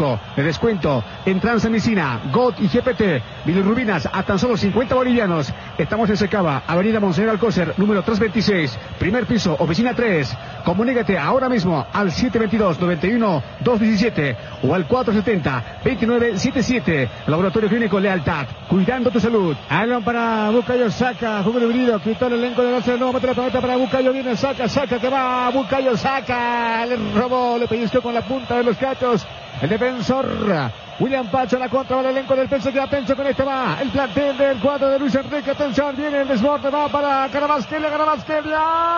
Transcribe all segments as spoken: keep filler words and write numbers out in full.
cinco de descuento en Transmedicina, G O T y G P T. Bilirrubinas a tan solo cincuenta bolivianos. Estamos en Secaba, Avenida Monseñor Alcócer, número trescientos veintiséis, primer piso, oficina tres. Comunícate ahora mismo al siete veintidós, noventa y uno, doscientos diecisiete o al cuatrocientos setenta, veintinueve setenta y siete. Laboratorio Clínico Lealtad, cuidando tu salud. Alon para Bucayo, saca, juego dividido, quitó el elenco de Barcelona, nuevo mete la pelota para Bucayo, viene, saca, saca, que va, Bucayo, saca, le robó, le pellizcó con la punta de los cachos, el defensor William Pacho, la contra, va el elenco del P S G, atención con este va, el plantel del cuadro de Luis Enrique, atención, viene el desborde, va para Carabasquelia, Carabasquelia,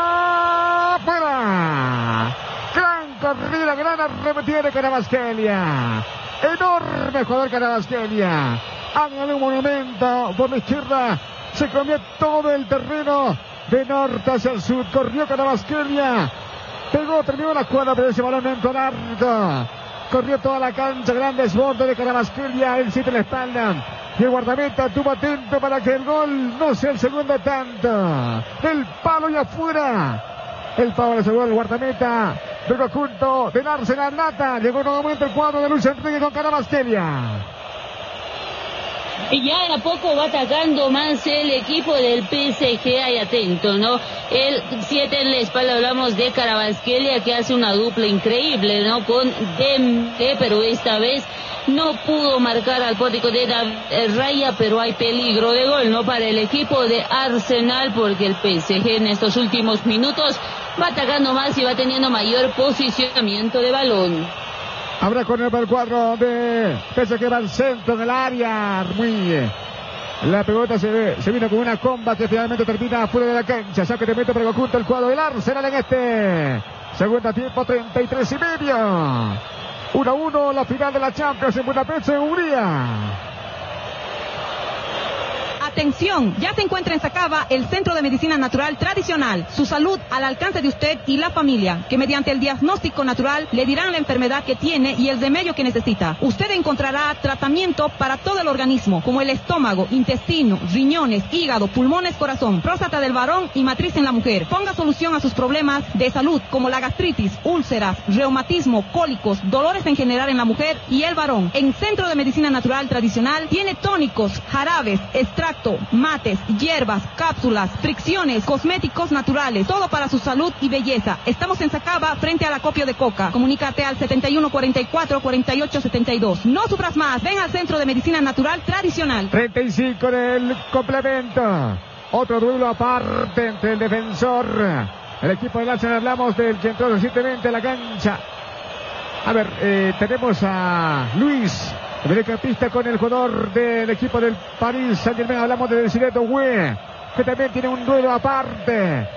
fuera, gran corrida, gran arremetida de Carabasquelia, enorme jugador Carabasquelia, háganle un monumento por la izquierda, se comió todo el terreno de norte hacia el sur, corrió Carabasquelia, pegó, terminó la cuadra, pero ese balón no entró largo. Corrió toda la cancha, gran desborde de Carabasquelia, él siente la espalda. Y el guardameta estuvo atento para que el gol no sea el segundo tanto. El palo y afuera. El palo le aseguró el guardameta del conjunto del Arsenal Nata. Llegó nuevamente el cuadro de Luis Enrique con Carabasquelia. Y ya a poco va atacando más el equipo del P S G, ahí atento, ¿no? El siete en la espalda, hablamos de Carabasquelia, que hace una dupla increíble, ¿no? Con Dembélé, pero esta vez no pudo marcar al pórtico de David Raya, pero hay peligro de gol, ¿no? Para el equipo de Arsenal, porque el P S G en estos últimos minutos va atacando más y va teniendo mayor posicionamiento de balón. Habrá corner para el cuadro de P S G, va al centro del área. Muy bien. La pelota se, ve, se vino con una comba que finalmente termina fuera de la cancha. Saque de meta para el conjunto el cuadro del Arsenal en este segundo tiempo, treinta y tres y medio. uno a uno la final de la Champions en Budapest, en Hungría. Atención, ya se encuentra en Sacaba el Centro de Medicina Natural Tradicional. Su salud al alcance de usted y la familia, que mediante el diagnóstico natural le dirán la enfermedad que tiene y el remedio que necesita. Usted encontrará tratamiento para todo el organismo, como el estómago, intestino, riñones, hígado, pulmones, corazón, próstata del varón y matriz en la mujer. Ponga solución a sus problemas de salud, como la gastritis, úlceras, reumatismo, cólicos, dolores en general en la mujer y el varón. En Centro de Medicina Natural Tradicional tiene tónicos, jarabes, extractos, mates, hierbas, cápsulas, fricciones, cosméticos naturales, todo para su salud y belleza. Estamos en Sacaba, frente al acopio de Coca. Comunícate al setenta y uno cuarenta y cuatro, cuarenta y ocho setenta y dos. No sufras más, ven al Centro de Medicina Natural Tradicional. treinta y cinco del complemento. Otro duelo aparte entre el defensor, el equipo del Arsenal. Hablamos del que entró recientemente a la cancha. A ver, eh, tenemos a Luis, el mediocampista, con el jugador del equipo del Paris Saint-Germain. Hablamos de Desiré Doué, que también tiene un duelo aparte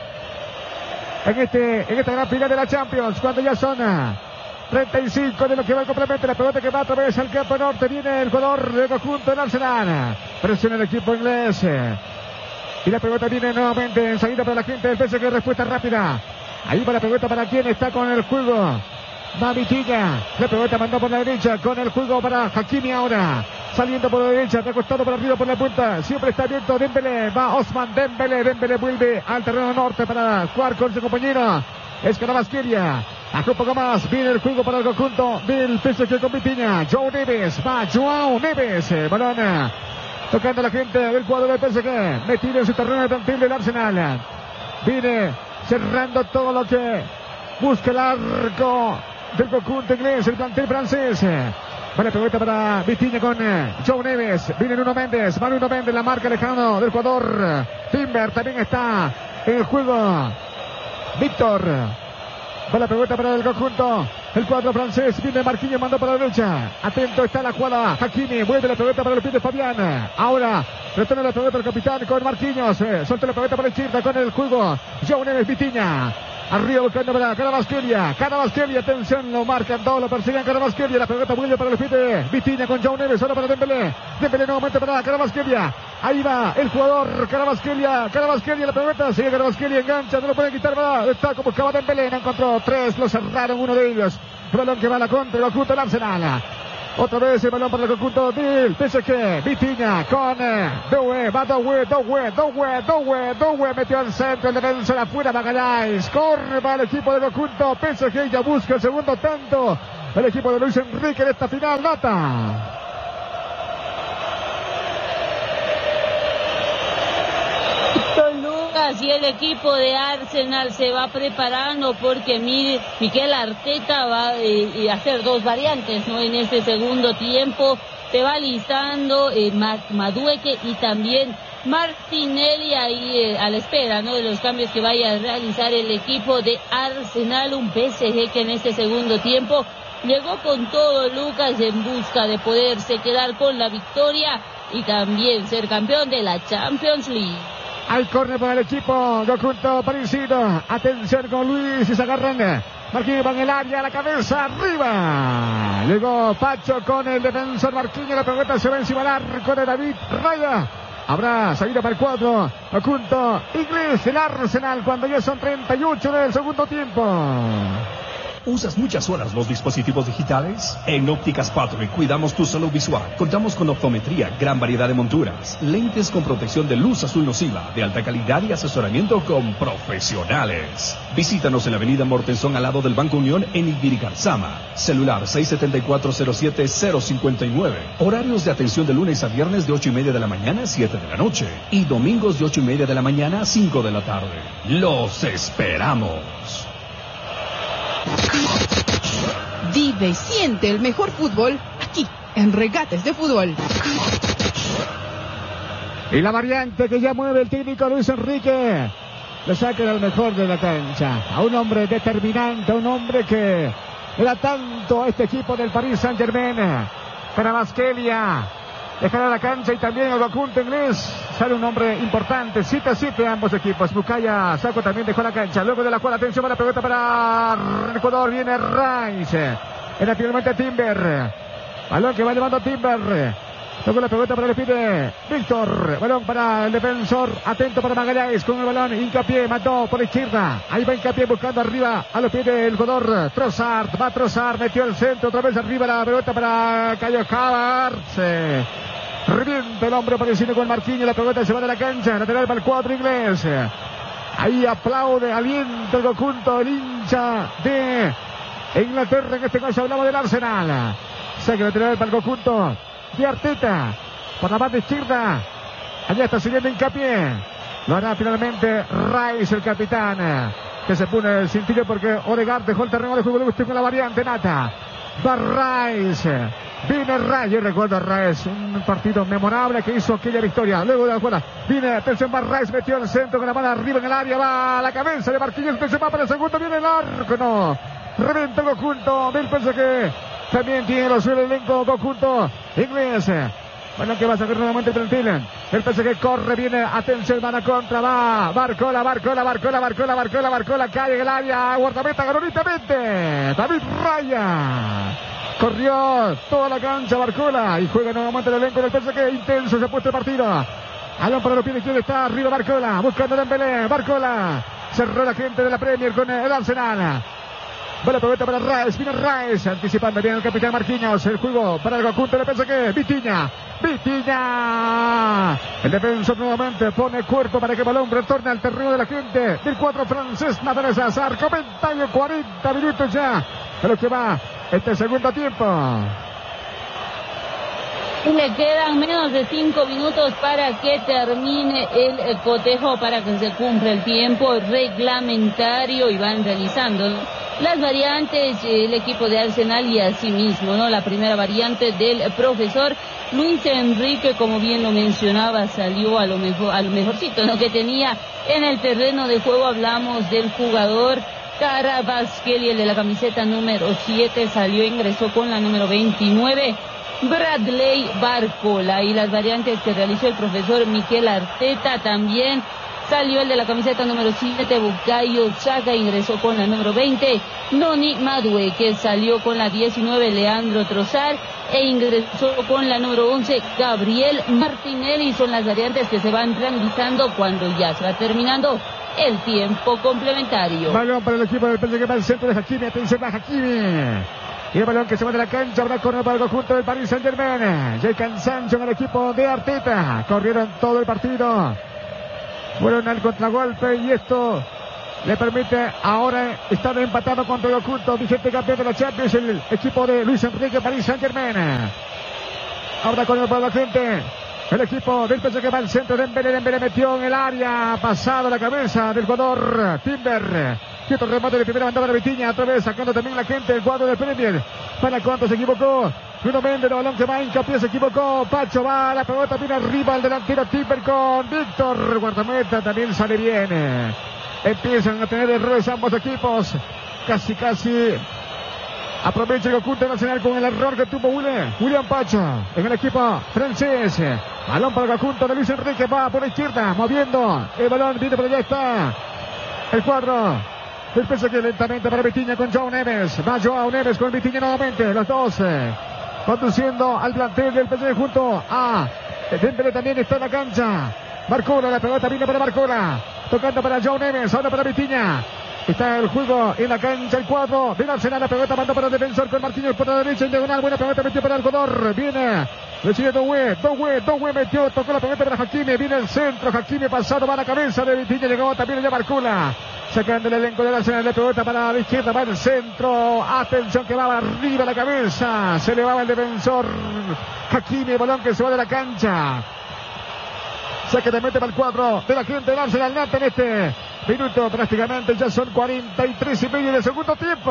en, este, en esta gran final de la Champions, cuando ya son treinta y cinco de lo que va el complemento. La pelota que va a través al campo norte. Viene el jugador del conjunto del Arsenal. Presiona el equipo inglés. Y la pelota viene nuevamente en salida para la gente del P S G. Respuesta rápida. Ahí va la pelota para quien está con el juego. Va Vitinha, la pelota mandó por la derecha con el juego para Hakimi ahora. Saliendo por la derecha, recostado por arriba por la punta. Siempre está abierto Dembélé. Va Osman Dembélé. Dembélé vuelve al terreno norte para jugar con su compañero. Es Carabasquelia. Acá un poco más. Viene el juego para el conjunto del P S G con Vitinha. Joao Neves. Va Joao Neves. Balón tocando a la gente del cuadro del P S G. Metido en su terreno de plantel del Arsenal. Viene cerrando todo lo que busca el arco del conjunto inglés, el plantel francés. Vale, pelota para Vitinha con Joao Neves. Viene Nuno Méndez. Va Nuno Méndez, la marca lejano del jugador Timber. También está en el juego Víctor. Va la pelota para el conjunto, el cuadro francés. Viene Marquinhos, mandó para la derecha. Atento está la jugada. Hakimi vuelve la pelota para el pie de Fabián. Ahora retorna la pelota el capitán con Marquinhos. Eh, suelta la pelota para la izquierda con el juego Joao Neves. Vitinha. Arriba buscando para Carabasquelia. Carabasquelia, atención, lo marcan todos, lo persiguen Carabasquelia. La pelota vuelve para el pie de Vitinha con Joao Neves. Ahora para Dembélé. Dembélé nuevamente para Carabasquelia. Ahí va el jugador Carabasquelia. Carabasquelia, la pelota. Sigue Carabasquelia, engancha. No lo pueden quitar. Va. Está como buscaba Dembélé. No encontró tres. Lo cerraron uno de ellos. El balón que va a la contra. Lo oculta el Arsenal. Otra vez el balón para el conjunto del P S G. Vitinha con Doué. Va Doué, Doué, Doué, Doué, Doué. Metió al centro. El defensa afuera. Magalhães. Corre para el equipo del conjunto P S G. Ya busca el segundo tanto. el equipo de Luis Enrique en esta final. Nota. Lucas, y el equipo de Arsenal se va preparando porque mire, Mikel Arteta va eh, a hacer dos variantes, ¿no? En este segundo tiempo se va listando eh, Madueke y también Martinelli ahí eh, a la espera, ¿no? De los cambios que vaya a realizar el equipo de Arsenal. Un P S G que en este segundo tiempo llegó con todo, Lucas, en busca de poderse quedar con la victoria y también ser campeón de la Champions League. Hay córner para el equipo conjunto parecido. Atención con Luis y se agarran. Marquinhos va en el área, la cabeza arriba. Llegó Pacho con el defensor Marquinhos. La pelota se va encima del arco de David Raya. Habrá salida para el cuadro conjunto inglés, el Arsenal, cuando ya son treinta y ocho del segundo tiempo. ¿Usas muchas horas los dispositivos digitales? En Ópticas Patrick cuidamos tu salud visual. Contamos con optometría, gran variedad de monturas, lentes con protección de luz azul nociva, de alta calidad y asesoramiento con profesionales. Visítanos en la avenida Mortenson al lado del Banco Unión en Ibiricarzama. Celular seis siete cuatro cero siete cero cinco nueve. Horarios de atención de lunes a viernes de ocho y media de la mañana a siete de la noche. Y domingos de ocho y media de la mañana a cinco de la tarde. ¡Los esperamos! Vive y siente el mejor fútbol aquí en Regates de Fútbol. Y la variante que ya mueve el técnico Luis Enrique. Le saca al mejor de la cancha. A un hombre determinante, a un hombre que le da tanto a este equipo del Paris Saint-Germain. Kvaratskhelia dejará la cancha y también el conjunto inglés. Sale un hombre importante, siete a siete ambos equipos. Bukayo Saka también dejó la cancha. Luego de la cual, atención para la pelota para Ecuador. Viene Rice. Era finalmente Timber. Balón que va llevando Timber. Luego la pelota para el pide Víctor. Balón para el defensor. Atento para Magallanes con el balón. Hincapié, mató por izquierda. Ahí va Hincapié buscando arriba a los pies del jugador Trossard. Va Trossard, metió el centro. Otra vez arriba la pelota para Cayo Havertz. Revienta el hombre apareciendo con Marquinhos. La pelota se va de la cancha. Lateral para el cuadro inglés. Ahí aplaude, alienta el conjunto, el hincha de Inglaterra. En este caso hablamos del Arsenal. Saque lateral para el conjunto de Arteta. Por la banda izquierda. Allá está siguiendo Hincapié. Lo hará finalmente Rice, el capitán, que se pone el cintillo porque Odegaard dejó el terreno de juego. Luego estoy con la variante Nata. Va Rice. Viene Rice. Yo recuerdo a Rice. Un partido memorable que hizo aquella victoria. Luego de la jugada. Viene, atención, va Rice. Metió el centro con la mano arriba en el área. Va a la cabeza de Marquinhos. Atención, va para el segundo. Viene el arco. No. Reventa el conjunto del P S G. También tiene los suelo el elenco conjunto inglés. Bueno, que va a sacar nuevamente Trentil. El P S G corre, viene, atención, van a contra, va, Barcola, Barcola, Barcola, Barcola, Barcola, Barcola, cae en el área, guardameta, ganonitamente, David Raya. Corrió toda la cancha Barcola y juega nuevamente el elenco del P S G, intenso se ha puesto el partido. Alón para los pies izquierdos, está arriba Barcola, buscando a Dembélé, Barcola. Cerró la gente de la Premier con el Arsenal. Buena pelota para Rice, viene Rice, anticipando bien el capitán Marquinhos, el juego para el conjunto de P S G, Vitinha, Vitinha, el defensor nuevamente pone cuerpo para que el balón retorne al terreno de la gente del cuatro francés, Nathan Azar, comentario, cuarenta minutos ya, de lo que va este segundo tiempo. Le quedan menos de cinco minutos para que termine el cotejo, para que se cumpla el tiempo reglamentario y van realizando las variantes el equipo de Arsenal y asimismo, ¿no? La primera variante del profesor Luis Enrique, como bien lo mencionaba, salió a lo mejor, a lo mejorcito, ¿no? Que tenía en el terreno de juego. Hablamos del jugador Kvaratskhelia, el de la camiseta número siete, salió, ingresó con la número veintinueve. Bradley Barcola, y las variantes que realizó el profesor Mikel Arteta también. Salió el de la camiseta número siete, Bukayo Saka, ingresó con la número veinte. Noni Madueke salió con la diecinueve, Leandro Trossard, e ingresó con la número once, Gabriel Martinelli. Son las variantes que se van realizando cuando ya se va terminando el tiempo complementario. Balón para el equipo del P S G, para el centro de Hakimi, atención a Hakimi. Y el balón que se va de la cancha, habrá corner para el conjunto del Paris Saint-Germain. Jadon Sancho en el equipo de Arteta. Corrieron todo el partido. Fueron al contragolpe y esto le permite ahora estar empatado contra el oculto vigente campeón de la Champions, el equipo de Luis Enrique Paris Saint-Germain. Ahora con el para la gente, el equipo del P S G va al centro. Dembélé, Dembélé metió en el área, pasado la cabeza del jugador Timber. Quieto remate de primera, mandaba la Vitinha, otra vez sacando también la gente el cuadro de Premier. Para cuánto se equivocó Bruno Méndez, el balón que va hincapié, se equivocó. Pacho va, la pelota viene arriba al delantero Timber con Víctor. Guardameta también sale bien. Empiezan a tener errores ambos equipos. Casi, casi aprovecha el oculto nacional con el error que tuvo William, William Pacho en el equipo francés. Balón para el conjunto de Luis Enrique, va por la izquierda, moviendo el balón, viene por allá, está el cuadro. El P S G lentamente para Vitinha con Joao Neves. Va Joao Neves con Vitinha nuevamente, los dos eh, conduciendo al plantel del P S G junto a Dembélé, también está en la cancha. Barcola, la pelota viene para Barcola, tocando para Joao Neves, ahora para Vitinha. Está el juego en la cancha, el cuadro del Arsenal, la pelota mandó para el defensor con Marquinhos por la derecha, en diagonal, buena pelota metió para el jugador, viene, recibe Doué, Doué, Doué metió, tocó la pelota para Hakimi, viene el centro, Hakimi pasado, va a la cabeza de Vitinha, llegó también ya Barcola, sacando el elenco del Arsenal, la pelota para la izquierda, va el centro, atención que va arriba la cabeza, se elevaba el defensor, Hakimi, el balón que se va de la cancha. Saque de mete para el cuadro de la gente del Arsenal, Nata, en este minuto prácticamente, ya son cuarenta y tres y medio del segundo tiempo.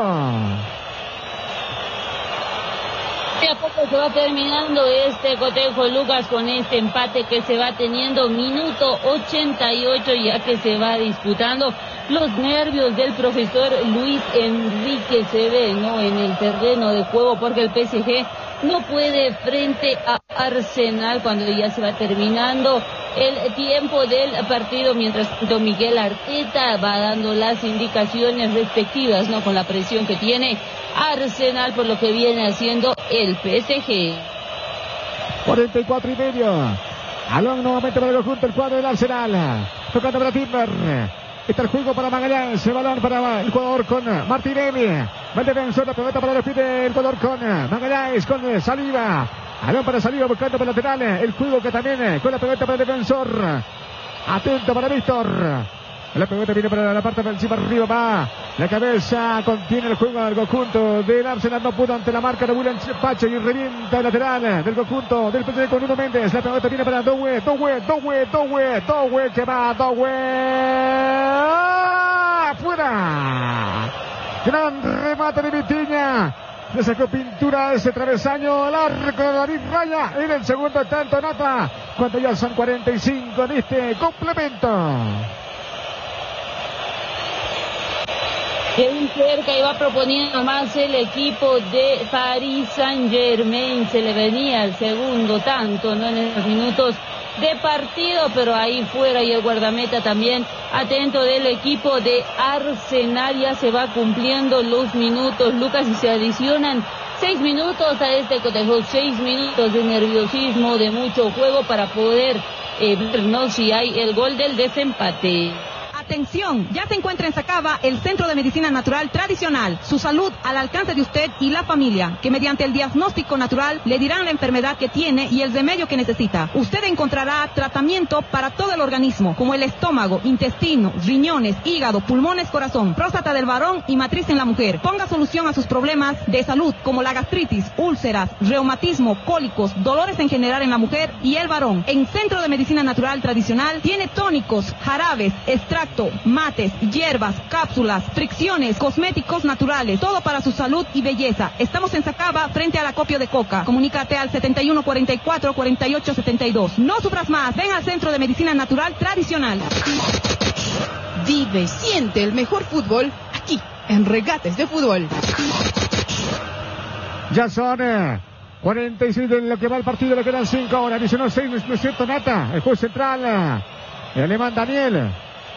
De a poco se va terminando este cotejo, Lucas, con este empate que se va teniendo, minuto ochenta y ocho, ya que se va disputando. Los nervios del profesor Luis Enrique se ven, ¿no?, en el terreno de juego, porque el P S G no puede frente a Arsenal cuando ya se va terminando el tiempo del partido, mientras tanto Miguel Arteta va dando las indicaciones respectivas, ¿no?, con la presión que tiene Arsenal por lo que viene haciendo el P S G. cuarenta y cuatro y medio. Balón nuevamente para el conjunto, el cuadro del Arsenal. Tocando para Timber. Está el juego para Magallanes. El balón para el jugador con Martinelli. Va el defensor, la pelota para los pies del jugador con Magallanes, con Saliba. Balón para Saliba buscando por lateral. El juego que también con la pelota para el defensor. Atento para Víctor. La pelota viene para la parte ofensiva, arriba va. La cabeza contiene el juego del conjunto del Arsenal. No pudo ante la marca de William Pacho y revienta el lateral del conjunto del P S G con Nuno Méndez. La pelota viene para Doué, Doué, Doué, Doué, Doué que va, Doué. ¡Afuera! Gran remate de Vitinha. Le sacó pintura a ese travesaño al arco de David Raya en el segundo tanto, Nata, cuando ya son cuarenta y cinco en este complemento. Bien cerca iba proponiendo más el equipo de Paris Saint-Germain. Se le venía el segundo tanto, ¿no?, en esos minutos de partido, pero ahí fuera, y el guardameta también atento del equipo de Arsenal. Ya se va cumpliendo los minutos, Lucas, y se adicionan seis minutos a este cotejo, seis minutos de nerviosismo, de mucho juego para poder eh, vernos si hay el gol del desempate. Atención, ya se encuentra en Sacaba el Centro de Medicina Natural Tradicional. Su salud al alcance de usted y la familia, que mediante el diagnóstico natural le dirán la enfermedad que tiene y el remedio que necesita. Usted encontrará tratamiento para todo el organismo, como el estómago, intestino, riñones, hígado, pulmones, corazón, próstata del varón y matriz en la mujer. Ponga solución a sus problemas de salud, como la gastritis, úlceras, reumatismo, cólicos, dolores en general en la mujer y el varón. En Centro de Medicina Natural Tradicional tiene tónicos, jarabes, extractos, mates, hierbas, cápsulas, fricciones, cosméticos naturales, todo para su salud y belleza. Estamos en Sacaba, frente al acopio de Coca. Comunícate al setenta y uno cuarenta y cuatro cuarenta y ocho setenta y dos. No sufras más, ven al Centro de Medicina Natural Tradicional. Vive, siente el mejor fútbol aquí, en Regates de Fútbol. Ya son eh, cuarenta y seis de lo que va el partido, le quedan cinco ahora. Adicionó seis, no es cierto, Nata. El juez central, eh, el alemán Daniel.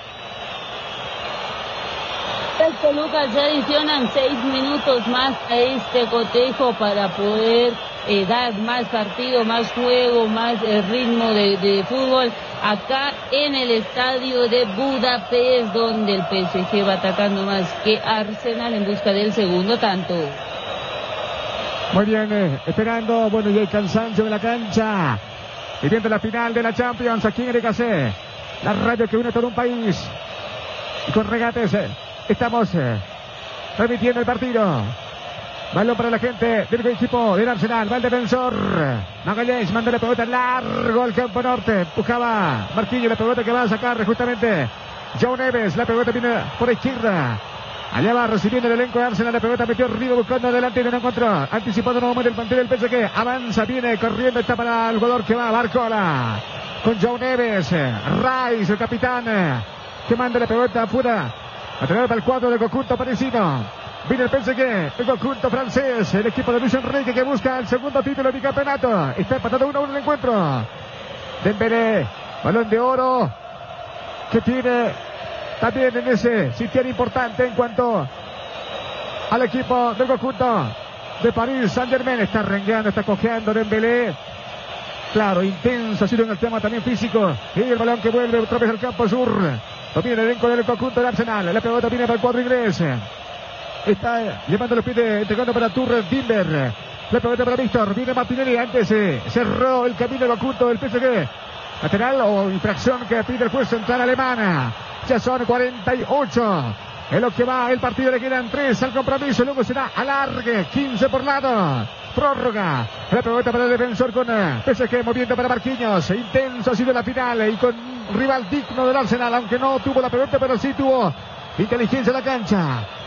Esto, Lucas, ya adicionan seis minutos más a este cotejo para poder eh, dar más partido, más juego, más eh, ritmo de, de fútbol acá en el estadio de Budapest, donde el P S G va atacando más que Arsenal en busca del segundo tanto. Muy bien, eh, esperando, bueno, y el cansancio de la cancha. Viviendo la final de la Champions aquí en R K C, la radio que une todo un país. Y con regates eh, estamos eh, transmitiendo el partido. Balón para la gente del equipo del Arsenal. Va el defensor. Magallanes manda la pelota largo al campo norte. Empujaba Marquinhos, la pelota que va a sacar justamente João Neves. La pelota viene por izquierda. Allá va recibiendo el elenco de Arsenal. La pelota metió arriba buscando adelante y no encontró. Anticipado nuevamente el plantel del P S G. Avanza, viene corriendo. Está para el jugador que va. Barcola. Con João Neves. Rice, el capitán. Que manda la pelota afuera. A tener para el cuadro del conjunto parisino. Viene el P S G, el conjunto francés. El equipo de Luis Enrique que busca el segundo título de bicampeonato. Está empatado uno a uno el encuentro. Dembélé. Balón de oro. Que tiene también en ese sitial importante en cuanto al equipo del conjunto de París Saint-Germain. Está rengueando, está cojeando Dembélé. Claro, intenso ha sido en el tema también físico. Y el balón que vuelve otra vez al campo sur. Domina el elenco del conjunto de Arsenal. La pelota viene para el cuadro inglés. Está llevando los pies, de, entregando para Turner Timber. La pelota para Víctor. Viene Martinelli. Antes se cerró el camino del conjunto del P S G. Lateral o infracción que pide el juez central alemana. Ya son cuarenta y ocho. En lo que va el partido le quedan tres al compromiso. Luego será alargue. quince por lado. Prórroga. La pelota para el defensor con P S G moviendo para Marquinhos. Intenso ha sido la final y con un rival digno del Arsenal. Aunque no tuvo la pelota, pero sí tuvo inteligencia en la cancha.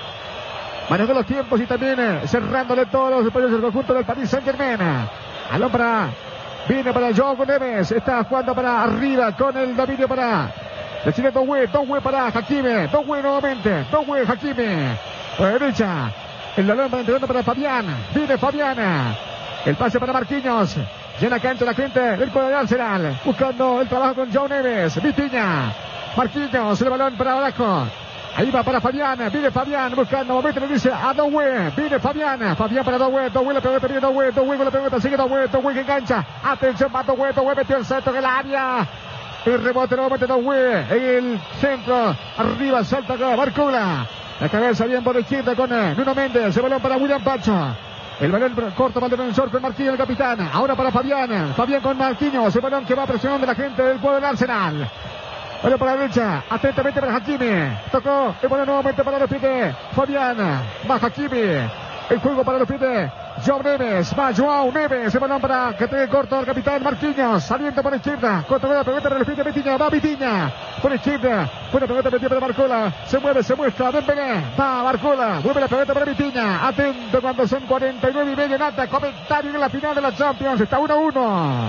Manejó los tiempos y también eh, cerrándole todos los espacios del conjunto del Paris Saint-Germain. Alón para, viene para João Neves, está jugando para arriba con el dominio para decide Doué, Doué para Hakimi, Doué nuevamente, Doué, Hakimi, por la derecha, el balón para entregando para Fabián, viene Fabián, el pase para Marquinhos, llena cancha la gente del cuadro de Arsenal, buscando el trabajo con João Neves, Vitinha, Marquinhos, el balón para abajo. Ahí va para Fabián, viene Fabián buscando momento, le dice a Doué, viene Fabián, Fabián para Doué, Doué la pelota, viene Doué, Doué con la pelota, sigue Doué, Doué que engancha, atención va Doué, Doué metió el centro en el área, el rebote nuevamente Doué, en el centro, arriba salta acá, Barcola, la cabeza bien por la izquierda con Nuno Méndez, el balón para William Pacho, el balón corto para el defensor con Marquinhos el capitán, ahora para Fabián, Fabián con Marquinhos, el balón que va presionando la gente del cuadro del Arsenal. Balón para la derecha, atentamente para Hakimi. Tocó, el balón nuevamente para los pies de Fabián. Va Hakimi. El juego para los pies de João Neves. Va João Neves. El balón para que tenga corto al capitán Marquinhos. Saliendo por la izquierda. Contra la pelota para los pies de Vitinha. Va Vitinha. Por la izquierda. Buena pelota metida para Barcola. Se mueve, se muestra. Dembélé. Va Barcola. Mueve la pelota para Vitinha. Atento cuando son cuarenta y nueve y medio. Nata. Comentario en la final de la Champions. Está uno a uno.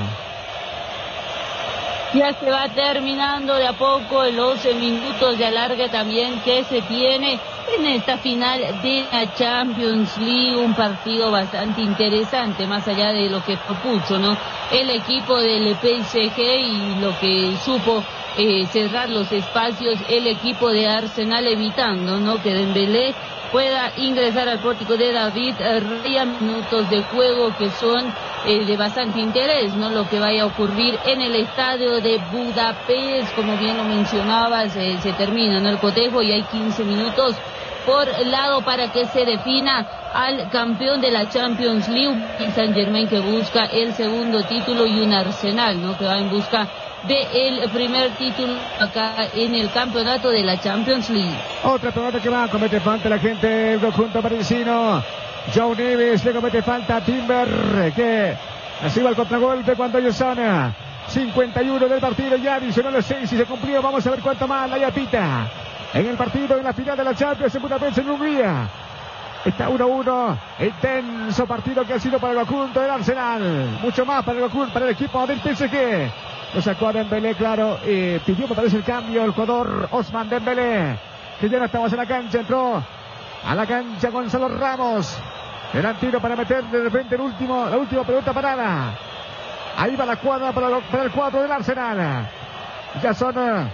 Ya se va terminando de a poco los minutos de alargue también que se tiene en esta final de la Champions League, un partido bastante interesante, más allá de lo que propuso, ¿no? El equipo del P S G y lo que supo eh, cerrar los espacios el equipo de Arsenal, evitando, ¿no?, que Dembélé pueda ingresar al pórtico de David Raya. Minutos de juego que son eh, de bastante interés, ¿no? Lo que vaya a ocurrir en el estadio de Budapest, como bien lo mencionabas, eh, se termina, ¿no?, el cotejo y hay quince minutos por lado para que se defina al campeón de la Champions League, el Saint-Germain que busca el segundo título y un Arsenal, ¿no?, que va en busca del primer título acá en el campeonato de la Champions League. Otra pelota que va, comete falta la gente del conjunto parisino. João Neves le comete falta a Timber, que recibe el contragolpe cuando ellos son cincuenta y uno del partido, ya adicionó los seis y se cumplió. Vamos a ver cuánto más la yapita en el partido, en la final de la Champions en Budapest, en Hungría. Está uno a uno, intenso partido que ha sido para el conjunto del Arsenal, mucho más para el conjunto, para el equipo del P S G. Lo sacó a Dembélé, claro, y pidió, me parece, el cambio el jugador Ousmane Dembélé, que ya no estamos en la cancha, entró a la cancha Gonzalo Ramos. Era el tiro para meter de repente el último, la última pelota parada. Ahí va la cuadra para, lo, para el cuadro del Arsenal. Ya son uh,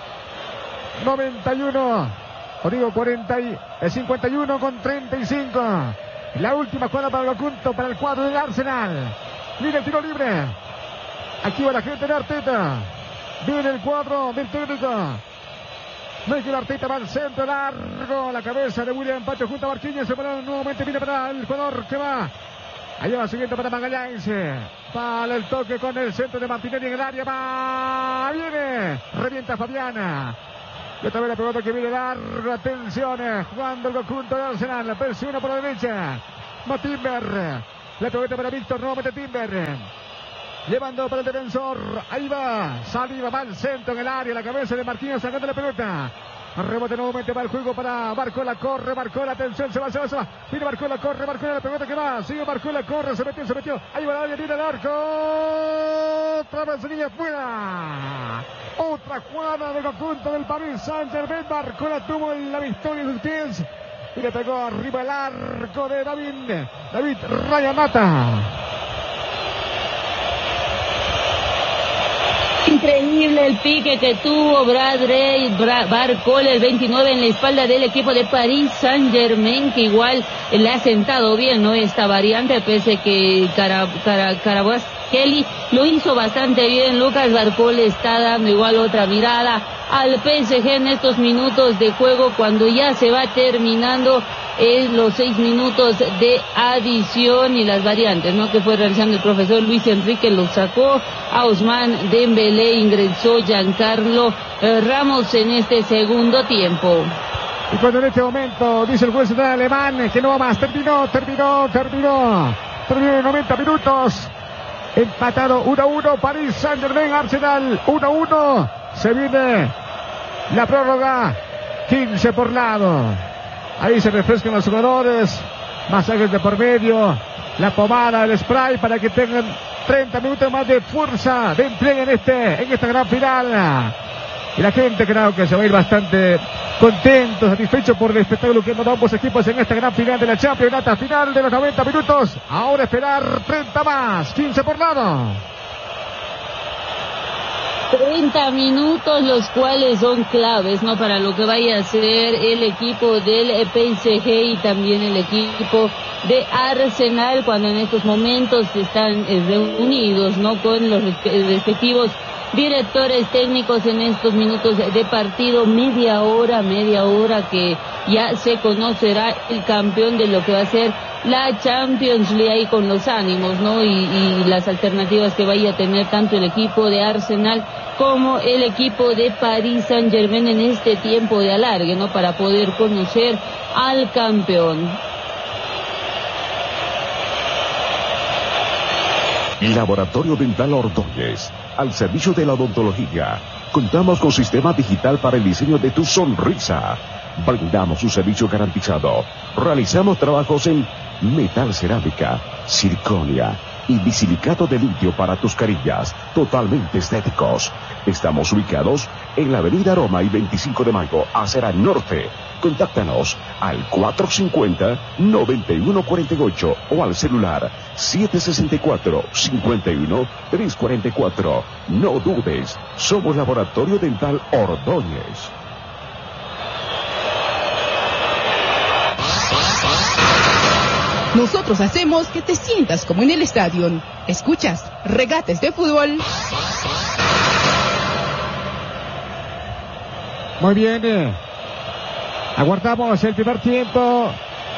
noventa y uno, o digo cuarenta y, eh, cincuenta y uno con treinta y cinco. La última cuadra para el conjunto, para el cuadro del Arsenal. Viene el tiro libre. Aquí va la gente de Arteta. Viene el cuadro del técnico. Mikel Arteta va al centro largo. La cabeza de William Pacho junto a Marquinhos. El balón nuevamente viene para el jugador que va. Allá va siguiendo para Magallanes. Para el toque con el centro de Martinelli en el área. Va. Viene. Revienta Fabiana. Y otra vez la pelota que viene larga. Atención, eh, jugando el conjunto de Arsenal. Presiona por la derecha. Va Timber. La pelota para Víctor, nuevamente Timber. Llevando para el defensor. Ahí va. Saliva, va al centro en el área. La cabeza de Martínez sacando la pelota. Rebote nuevamente va el juego para Barcola. Corre Barcola. Atención. Se va, se va, se va. Viene Barcola. Corre Barcola. La pelota que va. Sigue Barcola. Corre. Se metió, se metió. Ahí va el área. Viene el arco. Otra vez sería fuera. Otra jugada del conjunto del Paris Saint-Germain. Barcola tuvo la victoria en sus pies. Y le pegó arriba el arco de David. David Raya Mata. Increíble el pique que tuvo Bradley Barcola, el veintinueve, en la espalda del equipo de Paris Saint-Germain, que igual le ha sentado bien, ¿no? Esta variante, pese que Cara, Cara, Kvaratskhelia lo hizo bastante bien. Lucas Barcola está dando igual otra mirada al P S G en estos minutos de juego, cuando ya se va terminando en los seis minutos de adición, y las variantes, ¿no?, que fue realizando el profesor Luis Enrique. Lo sacó a Ousmane Dembélé, ingresó Giancarlo eh, Ramos en este segundo tiempo. Y cuando en este momento dice el juez central alemán que no va más, terminó, terminó, terminó, terminó en noventa minutos, empatado uno a uno, Paris Saint-Germain, Arsenal uno a uno, se viene la prórroga, quince por lado. Ahí se refrescan los jugadores, masajes de por medio, la pomada, el spray, para que tengan treinta minutos más de fuerza, de empleo en este, en esta gran final. Y la gente creo que se va a ir bastante contento, satisfecho por el espectáculo que hemos dado ambos equipos en esta gran final de la Champions, final de los noventa minutos. Ahora esperar treinta más, quince por lado. treinta minutos, los cuales son claves, ¿no?, para lo que vaya a ser el equipo del P S G y también el equipo de Arsenal, cuando en estos momentos están reunidos, ¿no?, con los respectivos directores técnicos en estos minutos de partido. Media hora, media hora que ya se conocerá el campeón de lo que va a ser la Champions League, ahí con los ánimos, ¿no?, y, y las alternativas que vaya a tener tanto el equipo de Arsenal como el equipo de Paris Saint-Germain en este tiempo de alargue, ¿no?, para poder conocer al campeón. Laboratorio Dental Ordóñez, al servicio de la odontología. Contamos con sistema digital para el diseño de tu sonrisa. Brindamos un servicio garantizado. Realizamos trabajos en metal cerámica, circonia y bisilicato de litio para tus carillas, totalmente estéticos. Estamos ubicados en la avenida Roma y veinticinco de mayo, acera norte. Contáctanos al cuatro cinco cero, nueve uno cuatro ocho o al celular siete seis cuatro, cinco uno, tres cuatro cuatro. No dudes, somos Laboratorio Dental Ordóñez. Nosotros hacemos que te sientas como en el estadio. Escuchas Regates de Fútbol. Muy bien. Eh. Aguardamos el primer tiempo.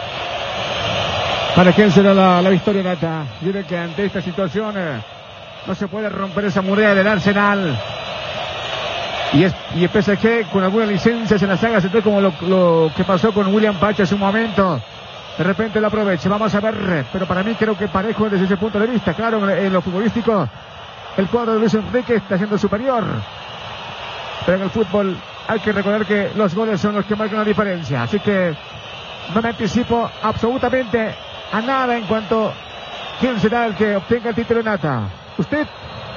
¿Para quién será la, la victoria, Nata? Miren que ante esta situación eh, no se puede romper esa muralla del Arsenal. Y, es, y el P S G con algunas licencias en la saga central, como lo, lo que pasó con William Pacha hace un momento. De repente lo aproveche, vamos a ver, pero para mí creo que parejo desde ese punto de vista. Claro, en, en lo futbolístico, el cuadro de Luis Enrique está siendo superior. Pero en el fútbol hay que recordar que los goles son los que marcan la diferencia. Así que no me anticipo absolutamente a nada en cuanto a quién será el que obtenga el título, Nata. ¿Usted?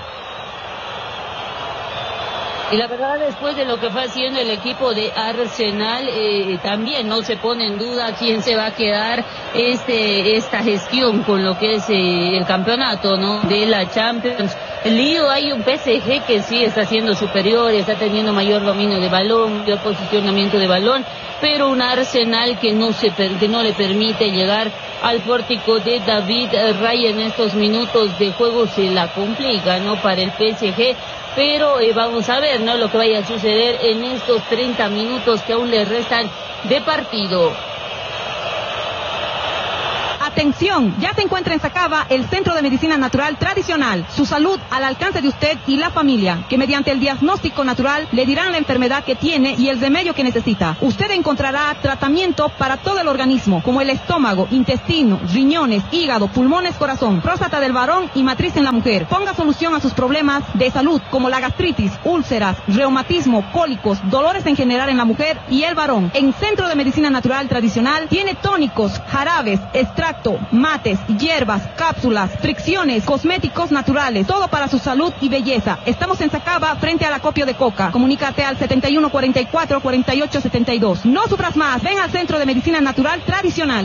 Y la verdad, después de lo que fue haciendo el equipo de Arsenal, eh, también no se pone en duda quién se va a quedar este esta gestión con lo que es eh, el campeonato, ¿no?, de la Champions. El lío, hay un P S G que sí está siendo superior, está teniendo mayor dominio de balón, mayor posicionamiento de balón, pero un Arsenal que no se que no le permite llegar al pórtico de David Raya en estos minutos de juego. Se la complica, ¿no?, para el P S G. Pero eh, vamos a ver, ¿no?, lo que vaya a suceder en estos treinta minutos que aún le restan de partido. Atención, ya se encuentra en Sacaba el Centro de Medicina Natural Tradicional. Su salud al alcance de usted y la familia, que mediante el diagnóstico natural le dirán la enfermedad que tiene y el remedio que necesita. Usted encontrará tratamiento para todo el organismo, como el estómago, intestino, riñones, hígado, pulmones, corazón, próstata del varón y matriz en la mujer. Ponga solución a sus problemas de salud, como la gastritis, úlceras, reumatismo, cólicos, dolores en general en la mujer y el varón. En Centro de Medicina Natural Tradicional tiene tónicos, jarabes, extracto, mates, hierbas, cápsulas, fricciones, cosméticos naturales, todo para su salud y belleza. Estamos en Sacaba, frente al acopio de Coca. Comunícate al setenta y uno cuarenta y cuatro cuarenta y ocho setenta y dos. No sufras más, ven al Centro de Medicina Natural Tradicional.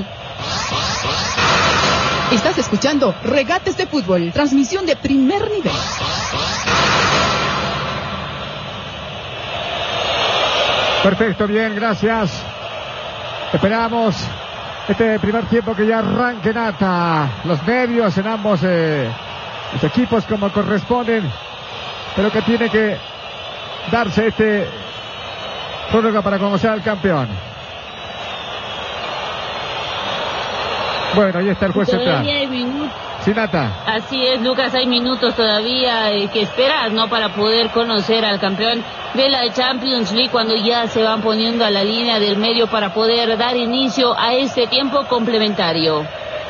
Estás escuchando Regates de Fútbol, transmisión de primer nivel. Perfecto, bien, gracias. Esperamos este primer tiempo que ya arranque Nata. Los medios en ambos eh, los equipos como corresponden, pero que tiene que darse este prórroga para conocer al campeón. Bueno, ahí está el juez central. Sí, Nata. Así es, Lucas, hay minutos todavía eh, que esperar, ¿no? Para poder conocer al campeón de la Champions League, cuando ya se van poniendo a la línea del medio para poder dar inicio a este tiempo complementario.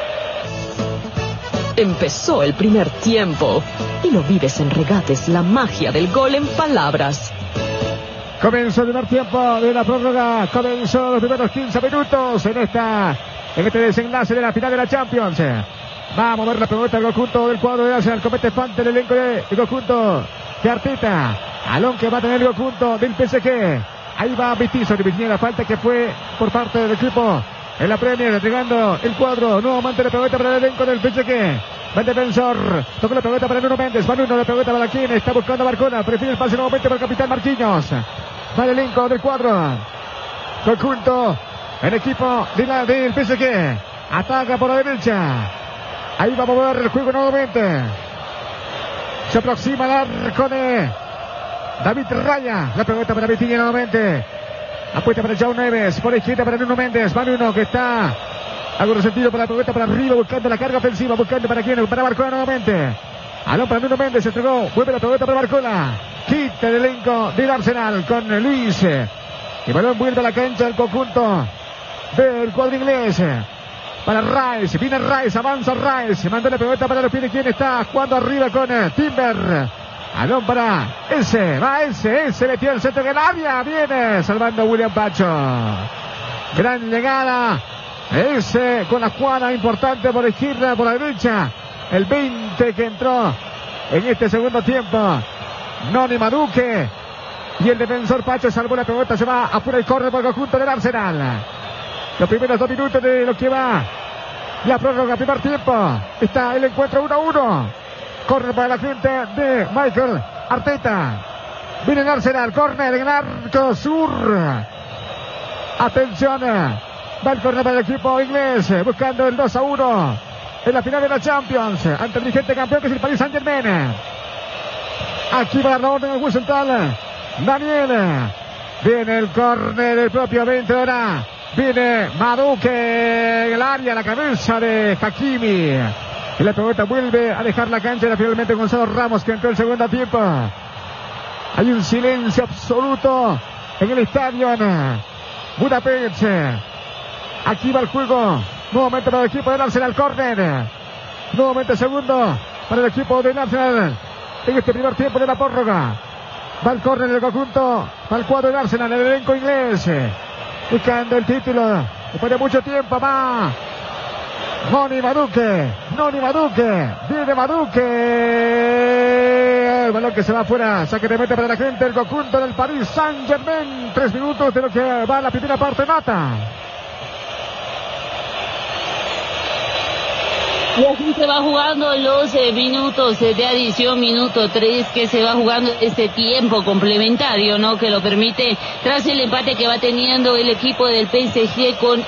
Empezó el primer tiempo y lo vives en Regates, la magia del gol en palabras. Comenzó el primer tiempo de la prórroga, comenzó los primeros quince minutos en esta en este desenlace de la final de la Champions. Va a mover la pelota del conjunto del cuadro de Arsenal. Comete falta el elenco del conjunto de Arteta. Balón que va a tener el conjunto del P S G. Ahí va Vitizo, dividiendo la falta que fue por parte del equipo en la Premier, entregando el cuadro. Nuevamente la pelota para el elenco del P S G. Va el defensor. Tocó la pelota para Nuno Méndez. Va Nuno, la pelota para quien está buscando a Barcola. Prefiere el pase nuevamente para el capitán Marquinhos. Va el elenco del cuadro. Conjunto, el equipo de la, del P S G. Ataca por la derecha. Ahí va a mover el juego nuevamente. Se aproxima el arco de David Raya. La pelota para Vitinha nuevamente. Apuesta para João Neves. Por izquierda para Nuno Méndez. Va Nuno que está algo resentido por la pelota para arriba. Buscando la carga ofensiva. Buscando para quién. Para Barcola nuevamente. Aló para Nuno Méndez. Se entregó. Vuelve la pelota para Barcola. Quita el elenco del Arsenal con Luis. Y balón vuelve a la cancha del conjunto del cuadro inglés. Para Rice, viene Rice, avanza Rice, manda la pelota para los pies de quien está jugando arriba con Timber. Balón para ese, va ese, ese metió el centro del área, viene salvando a William Pacho. Gran llegada, ese con la jugada importante por la izquierda, por la derecha. El veinte que entró en este segundo tiempo. Noni Maduque. Y el defensor Pacho salvó la pelota, se va afuera y corre por el conjunto del Arsenal. Los primeros dos minutos de lo que va la prórroga, primer tiempo. Está el encuentro uno a uno. Corre para la gente de Mikel Arteta. Viene el Arsenal, corner en el arco sur. Atención, va el corner para el equipo inglés, buscando el dos a uno en la final de la Champions, ante el vigente campeón que es el Paris Saint-Germain. Aquí va la orden del juez central, Daniel. Viene el corner del propio veinte ahora. Viene Maduque en el área, la cabeza de Hakimi. Y la pelota vuelve a dejar la cancha. Era finalmente Gonzalo Ramos que entró el segundo tiempo. Hay un silencio absoluto en el estadio en Budapest. Aquí va el juego. Nuevamente para el equipo del Arsenal, córner. Nuevamente segundo para el equipo del Arsenal en este primer tiempo de la prórroga. Va el córner del conjunto, va el cuadro del Arsenal, el elenco inglés. Buscando el título después de mucho tiempo. Va Noni Maduque, Noni Maduque, viene Maduque. El balón que se va afuera, saque de meta para la gente del conjunto del Paris Saint-Germain. Tres minutos de lo que va la primera parte, Nata. Y así se va jugando los eh, minutos eh, de adición, minuto tres, que se va jugando este tiempo complementario, ¿no? Que lo permite tras el empate que va teniendo el equipo del P S G con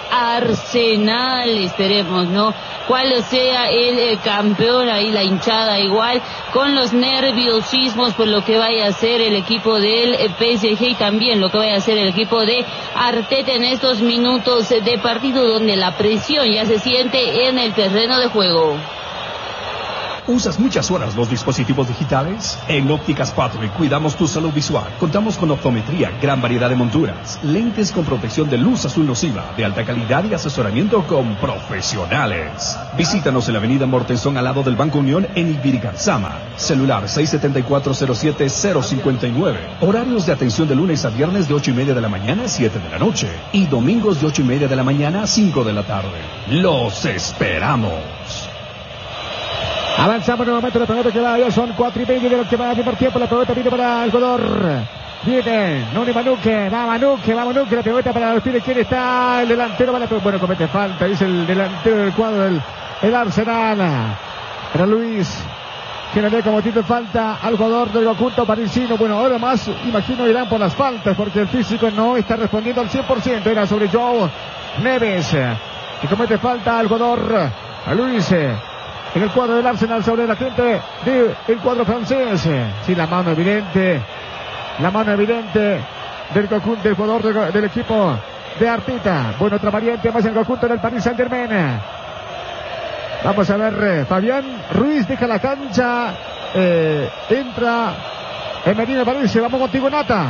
Arsenal. Esperemos, ¿no? Cuál sea el eh, campeón, ahí la hinchada igual con los nerviosismos por lo que vaya a hacer el equipo del P S G y también lo que vaya a hacer el equipo de Arteta en estos minutos de partido donde la presión ya se siente en el terreno de juego. ¿Usas muchas horas los dispositivos digitales? En Ópticas Patrick cuidamos tu salud visual. Contamos con optometría, gran variedad de monturas, lentes con protección de luz azul nociva, de alta calidad y asesoramiento con profesionales. Visítanos en la avenida Mortenson al lado del Banco Unión en Ibirigarzama. Celular seis siete cuatro cero siete cero cinco nueve. Horarios de atención de lunes a viernes de ocho y media de la mañana a siete de la noche. Y domingos de ocho y media de la mañana a cinco de la tarde. ¡Los esperamos! Avanzamos nuevamente, la pelota que va, ya son cuatro y medio de lo que va a primer tiempo, la pelota viene para el Godor. Viene, Noni Manuque, va Manuque, va Manuque, la pelota para los pies, ¿quién está? El delantero, va la pelota, bueno, comete falta, dice el delantero del cuadro del el Arsenal. Era Luis, que le ve como tipo de falta al jugador del conjunto parisino. Bueno, ahora más, imagino, irán por las faltas, porque el físico no está respondiendo al cien por ciento, era sobre Joe Neves, que comete falta al jugador, a Luis. En el cuadro del Arsenal sobre la gente del cuadro francés. Sí, la mano evidente. La mano evidente del conjunto del jugador del, del equipo de Arteta. Bueno, otra variante más en el conjunto del Paris Saint-Germain. Vamos a ver, Fabián Ruiz deja la cancha. Eh, entra en Medina París. Vamos contigo, Nata.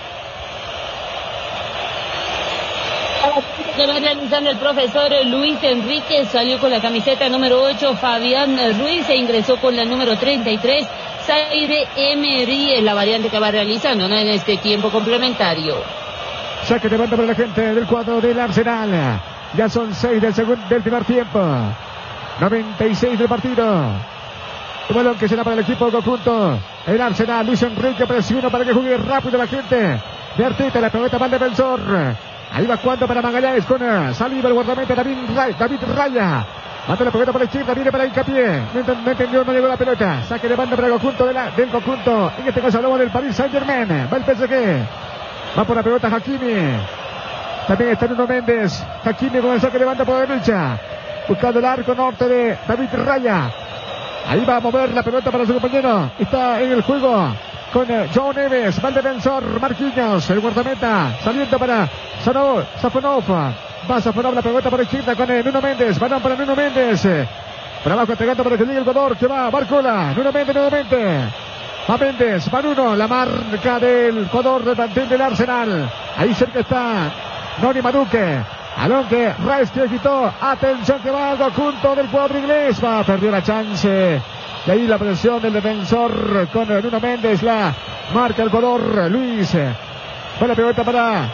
Se va realizando el profesor Luis Enrique, salió con la camiseta número ocho, Fabián Ruiz, e ingresó con la número treinta y tres, Zaire Emery, en la variante que va realizando, ¿no?, en este tiempo complementario. Saque de banda para la gente del cuadro del Arsenal. Ya son seis del segundo del primer tiempo. noventa y seis del partido. El balón que será para el equipo conjunto. El Arsenal, Luis Enrique presiona para que juegue rápido la gente de Arteta. La pelota para el defensor. Ahí va cuando para Magallanes con uh, salida el guardameta David Raya. David Raya. Mata la pelota por la izquierda, viene para hincapié. No, ent no entendió, no llegó la pelota. Saque de banda para el conjunto de la, del conjunto. En este caso hablamos del Paris Saint-Germain. Va el P S G. Va por la pelota Hakimi. También está Nuno Méndez. Hakimi con el saque de banda por la derecha. Buscando el arco norte de David Raya. Ahí va a mover la pelota para su compañero. Está en el juego con uh, Joe Neves. Va el defensor Marquinhos. El guardameta saliendo para Sanó, Safonov. Va Safonov, la pelota por la izquierda con uh, Nuno Méndez. Balón para Nuno Méndez. Para abajo entregando para que llegue el jugador que va Barcola. Nuno Méndez nuevamente. Va Méndez, va Nuno. La marca del jugador del plantel del Arsenal. Ahí cerca está Noni Manuque. Balón que Rice que quitó. Atención que va al conjunto del cuadro inglés. Va, perdió la chance. Y ahí la presión del defensor con Nuno Méndez. La marca el jugador Luis. Va la pelota para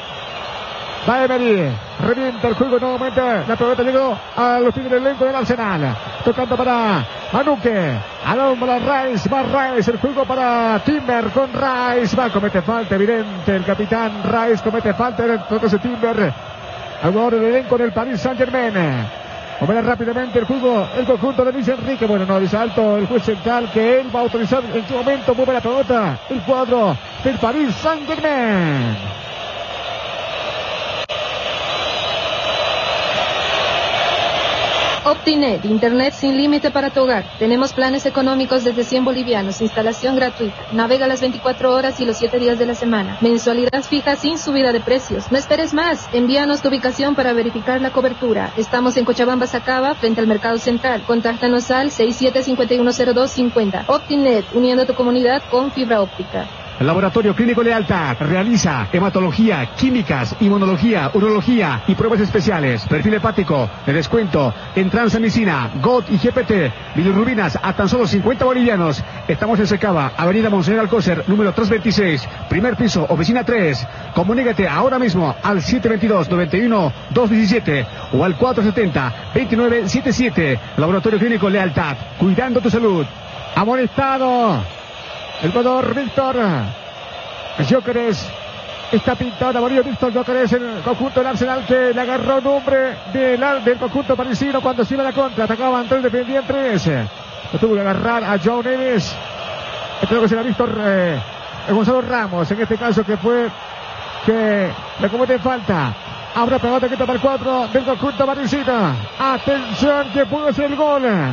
va Emery. Revienta el juego nuevamente. La pelota llegó a los pies del elenco del Arsenal. Tocando para Manuque. Balón para Rice. Va Rice. El juego para Timber con Rice. Va, comete falta evidente. El capitán Rice comete falta. Entonces Timber. Al jugador del elenco del Paris Saint-Germain. Moverá rápidamente el juego, el conjunto de Luis Enrique. Bueno, no dice alto el juez central que él va a autorizar en qué momento mueve la pelota el cuadro del Paris Saint-Germain. Optinet, internet sin límite para tu hogar. Tenemos planes económicos desde cien bolivianos, instalación gratuita. Navega las veinticuatro horas y los siete días de la semana. Mensualidad fija sin subida de precios. No esperes más. Envíanos tu ubicación para verificar la cobertura. Estamos en Cochabamba, Sacaba, frente al Mercado Central. Contáctanos al seis siete cinco uno cero dos cinco cero. Optinet, uniendo tu comunidad con fibra óptica. El Laboratorio Clínico Lealtad realiza hematología, químicas, inmunología, urología y pruebas especiales. Perfil hepático de descuento en Transamicina, G O T y G P T. Bilirrubinas a tan solo cincuenta bolivianos. Estamos en Secaba, Avenida Monseñor Alcócer, número trescientos veintiséis, primer piso, oficina tres. Comunícate ahora mismo al siete veintidós, noventa y uno, doscientos diecisiete o al cuatrocientos setenta, veintinueve setenta y siete. Laboratorio Clínico Lealtad, cuidando tu salud. Amonestado el jugador Víctor Gyökeres. Está pintado amarillo Víctor Gyökeres en el conjunto del Arsenal, que le agarró un hombre del, del conjunto parisino cuando se iba a la contra. Atacaban tres, defendían tres. Lo tuvo que agarrar a Joe Neves. Creo que será Víctor eh, Gonzalo Ramos, en este caso, que fue que le comete falta. Ahora pelota que para el cuatro del conjunto parisino. Atención que puede ser el gol.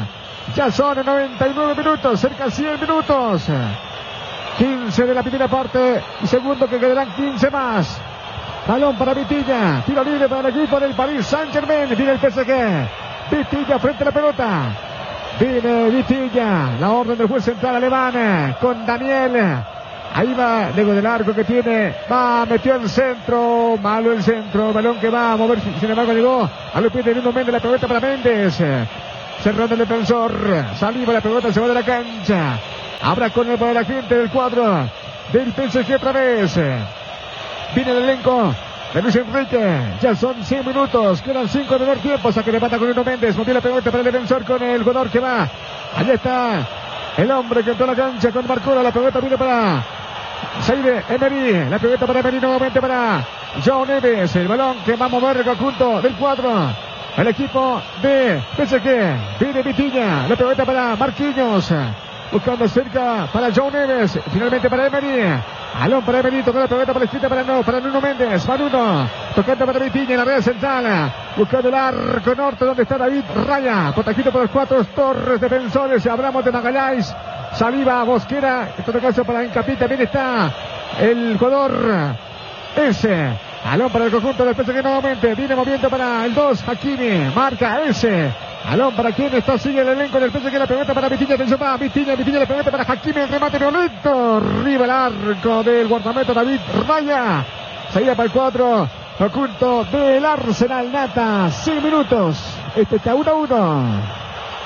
Ya son noventa y nueve minutos, cerca de cien minutos. quince de la primera parte y segundo que quedarán quince más. Balón para Vitinha, tiro libre para el equipo del Paris Saint-Germain. Viene el P S G. Vitinha frente a la pelota. Viene Vitinha, la orden del juez central alemán con Daniel. Ahí va, luego del arco que tiene, va, metió el centro, malo el centro, balón que va a mover, sin embargo llegó a los pies de Nuno Méndez, la pelota para Méndez, cerrando el defensor, saliva la pelota, se va de la cancha, habrá corner para la gente del cuadro del P S G otra vez, viene el elenco de Luis Enrique, ya son cien minutos, quedan cinco de primer tiempo, saque de pata con Nuno Méndez, movió la pelota para el defensor con el jugador que va, allá está el hombre que entró a la cancha con Marcona, la pelota viene para Saide Emery, la pelota para Emery nuevamente para João Neves, el balón que va a mover el conjunto del cuadro, el equipo de P S G, viene Vitinha, la pelota para Marquinhos, buscando cerca para João Neves, finalmente para Emery, balón para Emery, tocó la pelota para la izquierda para, no, para Nuno Méndez, Manuno, tocando para Vitinha en la red central, buscando el arco norte donde está David Raya, protegido por los cuatro torres defensores, hablamos de Magallanes, Saliva, Mosquera, en todo caso para Hincapié también está el jugador ese, balón para el conjunto del P S G nuevamente, viene moviendo para el dos, Hakimi, marca ese, balón para quien está, sigue el elenco del P S G, la pelota para Vitinha, atención va, Vitinha, Vitinha, la pelota para Hakimi, el remate violento, arriba el arco del guardameta David Raya, salida para el cuatro, conjunto del Arsenal Nata, cien minutos, este está uno a uno.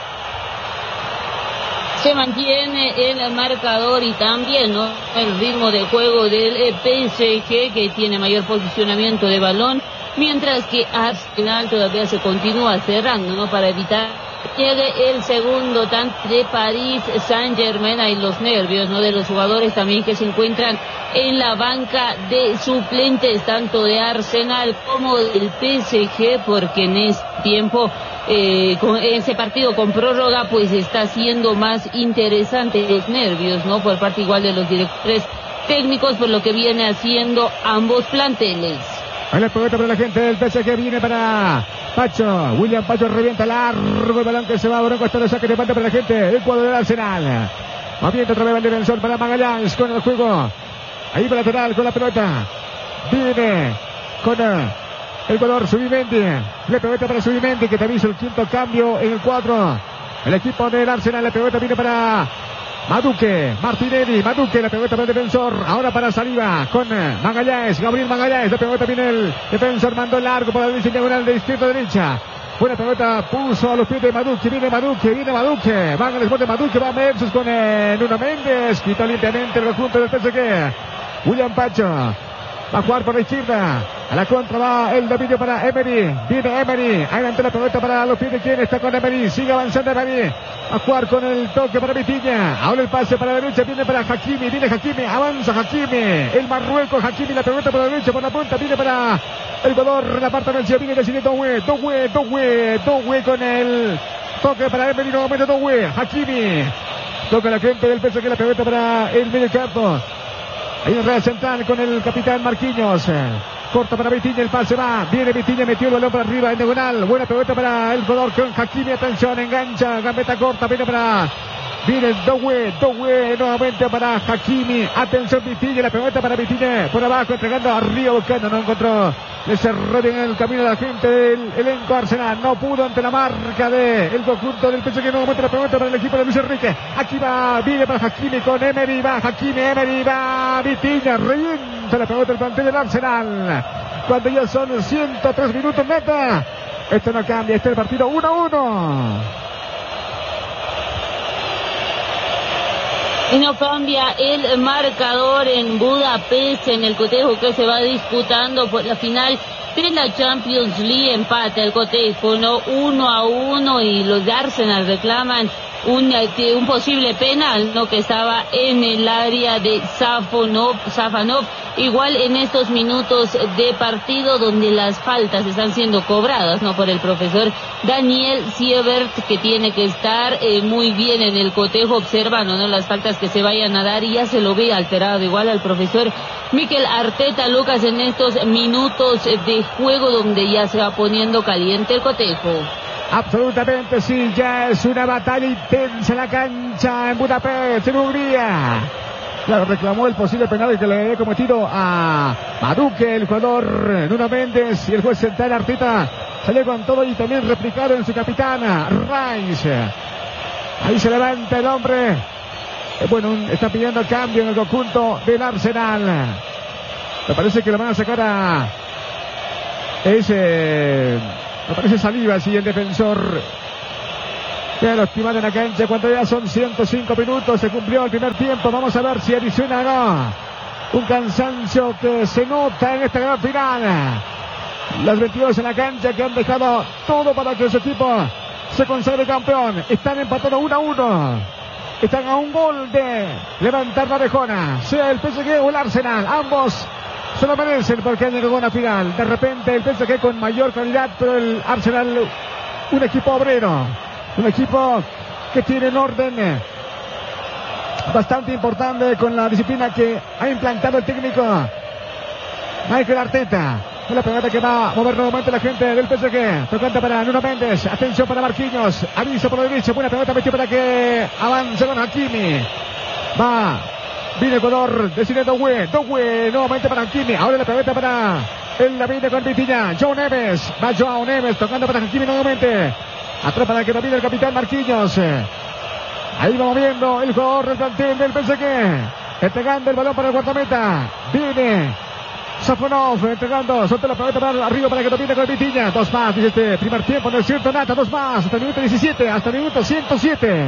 Se mantiene el marcador y también, ¿no?, el ritmo de juego del P S G, que tiene mayor posicionamiento de balón, mientras que Arsenal todavía se continúa cerrando, ¿no?, para evitar que llegue el segundo tanto de Paris Saint-Germain. Hay los nervios, ¿no?, de los jugadores también que se encuentran en la banca de suplentes, tanto de Arsenal como del P S G, porque en este tiempo Eh, con ese partido con prórroga pues está siendo más interesante, los nervios, ¿no?, por parte igual de los directores técnicos, por lo que viene haciendo ambos planteles. Ahí la pelota para la gente del P S G, viene para Pacho, William Pacho revienta largo el balón que se va a Bronco, hasta el saque de pata para la gente del cuadro del Arsenal. Moviendo otra vez el defensor para Magallanes con el juego, ahí para lateral con la pelota, viene con el jugador Subimendi, la pelota para Subimendi, que también hizo el quinto cambio en el cuadro. El equipo del Arsenal, la pelota viene para Maduque, Martinelli, Maduque, la pelota para el defensor, ahora para Saliva, con Magallanes, Gabriel Magallanes, la pelota viene el defensor, mandó largo para la derecha, diagonal de izquierda a derecha. Buena pelota, puso a los pies de Maduque, viene Maduque, viene Maduque, van al desborde Maduque, va Mersus con eh, Nuno Méndez, quitó limpiamente el conjunto del P S G. William Pacho va a jugar por la izquierda, a la contra va el dominio para Emery, viene Emery, adelante la pelota para los pies de quien está con Emery, sigue avanzando Emery, a jugar con el toque para Vitinha, ahora el pase para la derecha, viene para Hakimi, viene Hakimi, avanza Hakimi, el Marruecos, Hakimi, la pelota por la derecha, por la punta, viene para el jugador, la parte del viene decidiendo Dogue, Dogue, Dogue, Dogue con el toque para Emery, nuevamente Dogue, Hakimi, toca la gente del P S G, la pelota para el medio campo. Ahí en red central con el capitán Marquinhos. Corta para Vitinha, el pase va. Viene Vitinha, metió el balón para arriba en diagonal. Buena pelota para el jugador con Hakimi. Atención, engancha. Gambeta corta. Viene para. Viene Dogue. Dogue nuevamente para Hakimi. Atención, Vitinha. La pelota para Vitinha. Por abajo, entregando arriba, buscando. No encontró. Le cerró bien el camino a la gente del elenco Arsenal. No pudo ante la marca del conjunto del P S G. Nuevamente la pelota para el equipo de Luis Enrique. Aquí va, viene para Hakimi con Emery. Va Hakimi, Emery, va Vitinha. Revienta la pelota del plantel del Arsenal. Cuando ya son ciento tres minutos meta. Esto no cambia. Este es el partido uno a uno. Y no cambia el marcador en Budapest, en el cotejo que se va disputando por la final de la Champions League. Empate el cotejo, ¿no? Uno a uno, y los de Arsenal reclaman un, un posible penal, ¿no?, que estaba en el área de Safonov, Safanov. Igual en estos minutos de partido donde las faltas están siendo cobradas, ¿no?, por el profesor Daniel Siebert, que tiene que estar eh, muy bien en el cotejo observando, ¿no?, las faltas que se vayan a dar, y ya se lo ve alterado igual al profesor Mikel Arteta, Lucas, en estos minutos de juego donde ya se va poniendo caliente el cotejo. Absolutamente sí, ya es una batalla intensa en la cancha en Budapest, en Hungría. Claro, reclamó el posible penal que le había cometido a Maduque, el jugador Nuno Méndez, y el juez central Arteta salió con todo y también replicado en su capitana, Rice. Ahí se levanta el hombre. Bueno, está pidiendo cambio en el conjunto del Arsenal. Me parece que lo van a sacar a ese... Me parece Saliba, sí, el defensor. Ya lo estiman en la cancha cuando ya son ciento cinco minutos. Se cumplió el primer tiempo. Vamos a ver si adiciona o no. Un cansancio que se nota en esta gran final. Las veintidós en la cancha que han dejado todo para que su equipo se consagre campeón. Están empatados uno a uno. Están a un gol de levantar la orejona. Sea el P S G o el Arsenal. Ambos se lo merecen porque han llegado a una final. De repente el P S G con mayor calidad, pero el Arsenal un equipo obrero. Un equipo que tiene un orden bastante importante con la disciplina que ha implantado el técnico Mikel Arteta. Es la pelota que va a mover nuevamente la gente del P S G. Tocante para Nuno Méndez. Atención para Marquinhos. Aviso por la derecha. Buena pelota metió para que avance con Hakimi. Va. Viene Ecuador. Decide Doué. Doué nuevamente para Hakimi. Ahora la pelota para el David con Vitinha. Joao Neves. Va Joao Neves. Tocando para Hakimi nuevamente. Atrás para que domine el capitán Marquinhos. Ahí va moviendo el jugador del plantel del P S G. Entregando el balón para el guardameta. Viene Safonov entregando. Suelta la pelota para arriba para que domine con Vitinha. Dos más, dice este primer tiempo. No es cierto, nada. Dos más. Hasta el minuto diecisiete. Hasta el minuto ciento siete.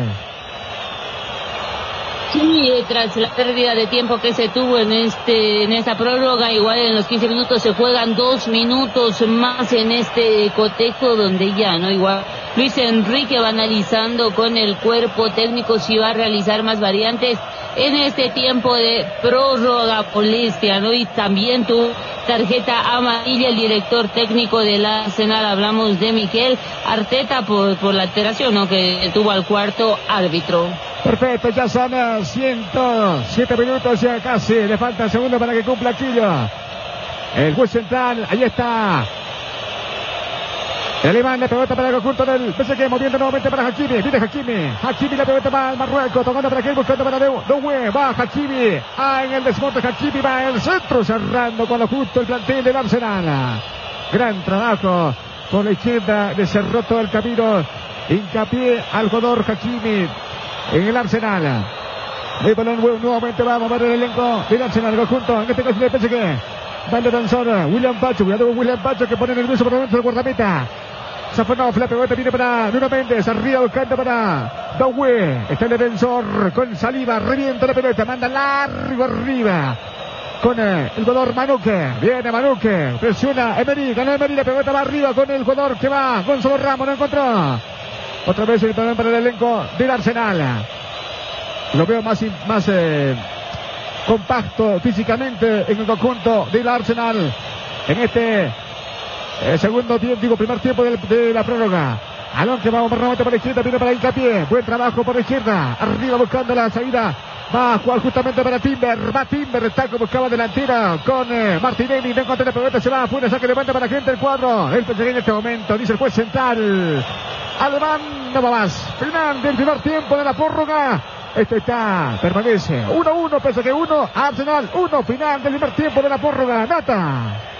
Sí, tras la pérdida de tiempo que se tuvo en este en esta prórroga, igual en los quince minutos se juegan dos minutos más en este cotejo donde ya, ¿no? Igual Luis Enrique va analizando con el cuerpo técnico si va a realizar más variantes en este tiempo de prórroga molestia, ¿no? Y también tu tarjeta amarilla el director técnico del Arsenal, hablamos de Mikel Arteta por, por la alteración, ¿no? Que tuvo al cuarto árbitro. Perfecto, ya son ciento siete minutos, ya casi le falta el segundo para que cumpla Quillo. El juez central, ahí está. El alemán, la pelota para el conjunto del P S G, moviendo nuevamente para Hakimi. Viene Hakimi. Hakimi, la pelota para el Marruecos, tocando para aquel, buscando para Doué. Va Hakimi. Ah, en el desmonte Hakimi va el centro, cerrando con lo justo el plantel del Arsenal. Gran trabajo por la izquierda, le cerró todo el camino. Hincapié al jugador Hakimi en el Arsenal. El balón nuevamente va a mover el elenco del Arsenal, conjunto, en este caso del P S G. Va el defensor William Pacho, cuidado con William Pacho que pone nervioso por el momento del guardameta. Safonov, la pelota viene para Nuno Méndez, arriba buscando para Doué. Está el defensor con Saliba, revienta la pelota, manda largo arriba con eh, el jugador Manuque. Viene Manuque, presiona Emery, ganó Emery, la pelota va arriba con el jugador que va, Gonzalo Ramos, no encontró. Otra vez el balón para el elenco del Arsenal. Lo veo más, más eh, compacto físicamente en el conjunto del Arsenal en este eh, segundo tiempo, digo primer tiempo de, de la prórroga. Alón que va a mover nuevamente por la izquierda, viene para Hincapié, buen trabajo por la izquierda, arriba buscando la salida, va a jugar justamente para Timber, va Timber, está como buscaba delantera con eh, Martinelli, no encuentra la pelota, se va afuera, saque levanta para gente el cuadro, el P S G en este momento, dice el juez central, alemán, no va más, final del primer tiempo de la prórroga. Este está, permanece uno a uno, P S G uno, Arsenal uno, final del primer tiempo de la prórroga. Nata.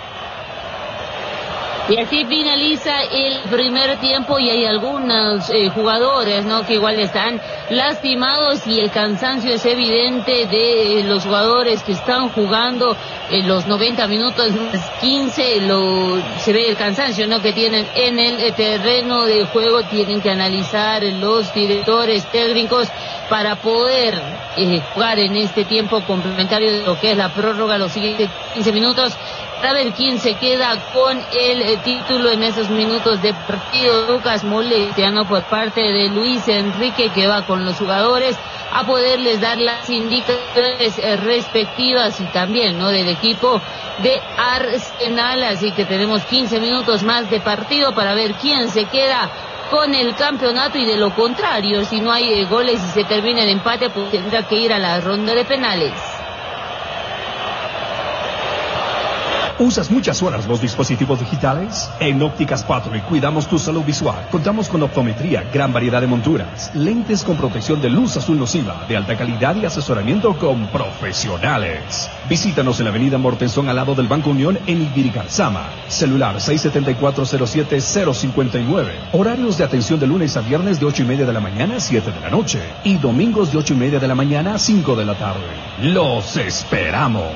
Y así finaliza el primer tiempo y hay algunos eh, jugadores, ¿no? Que igual están lastimados y el cansancio es evidente de eh, los jugadores que están jugando en los noventa minutos, quince, lo, se ve el cansancio, ¿no? Que tienen en el terreno de juego, tienen que analizar los directores técnicos para poder eh, jugar en este tiempo complementario de lo que es la prórroga, los siguientes quince minutos, para ver quién se queda con el eh, título en esos minutos de partido. Lucas Molestiano por parte de Luis Enrique, que va con los jugadores a poderles dar las indicaciones eh, respectivas y también, ¿no?, del equipo de Arsenal. Así que tenemos quince minutos más de partido para ver quién se queda con el campeonato, y de lo contrario, si no hay eh, goles y se termina el empate, pues tendrá que ir a la ronda de penales. ¿Usas muchas horas los dispositivos digitales? En Ópticas Patrick cuidamos tu salud visual. Contamos con optometría, gran variedad de monturas, lentes con protección de luz azul nociva, de alta calidad y asesoramiento con profesionales. Visítanos en la avenida Mortenson al lado del Banco Unión en Ibiricarzama. Celular seis siete cuatro cero siete cero cinco nueve. Horarios de atención de lunes a viernes de ocho y media de la mañana a siete de la noche. Y domingos de ocho y media de la mañana a cinco de la tarde. ¡Los esperamos!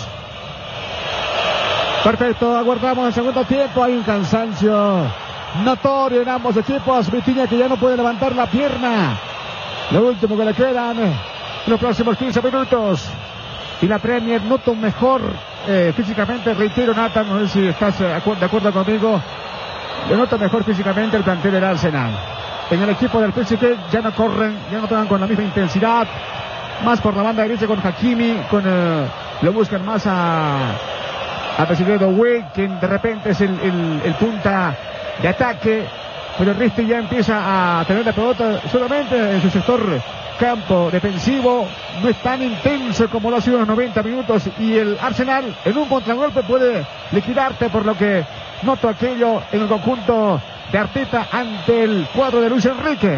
Perfecto, aguardamos el segundo tiempo. Hay un cansancio notorio en ambos equipos. Vitinha que ya no puede levantar la pierna. Lo último que le quedan los próximos quince minutos. Y la Premier nota un mejor eh, físicamente. Reitero, Nathan, no sé si estás de acuerdo conmigo. Le nota mejor físicamente el plantel del Arsenal. En el equipo del P S G ya no corren, ya no tocan con la misma intensidad. Más por la banda derecha con Hakimi. Con, eh, lo buscan más a... a Presidente Doué, quien de repente es el, el, el punta de ataque, pero el Risti ya empieza a tener la pelota solamente en su sector campo defensivo. No es tan intenso como lo ha sido en los noventa minutos, y el Arsenal en un contragolpe puede liquidarte, por lo que noto aquello en el conjunto de Arteta ante el cuadro de Luis Enrique.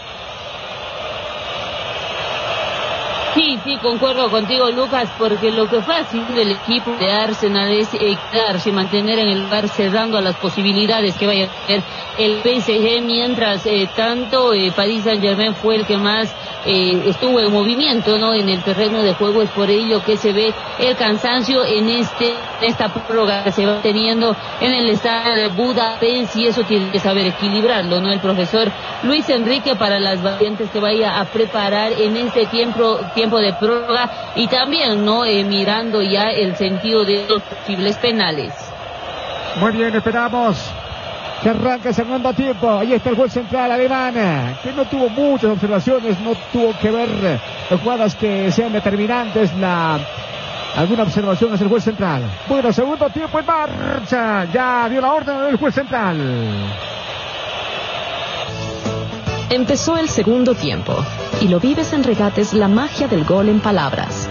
Sí, sí, concuerdo contigo, Lucas, porque lo que fue haciendo el equipo de Arsenal es eh, quedarse y mantener en el lugar, cerrando a las posibilidades que vaya a tener el P S G, mientras eh, tanto eh, Paris Saint-Germain fue el que más eh, estuvo en movimiento, ¿no?, en el terreno de juego. Es por ello que se ve el cansancio en este esta prórroga que se va teniendo en el estadio de Budapest, y eso tiene que saber equilibrarlo, ¿no?, el profesor Luis Enrique, para las variantes que vaya a preparar en este tiempo tiempo de prórroga, y también no eh, mirando ya el sentido de los posibles penales. Muy bien, esperamos que arranque el segundo tiempo. Ahí está el juez central alemán, que no tuvo muchas observaciones, no tuvo que ver eh, jugadas que sean determinantes. La alguna observación es el juez central. Bueno, segundo tiempo en marcha. Ya dio la orden del juez central. Empezó el segundo tiempo y lo vives en Regates, la magia del gol en palabras.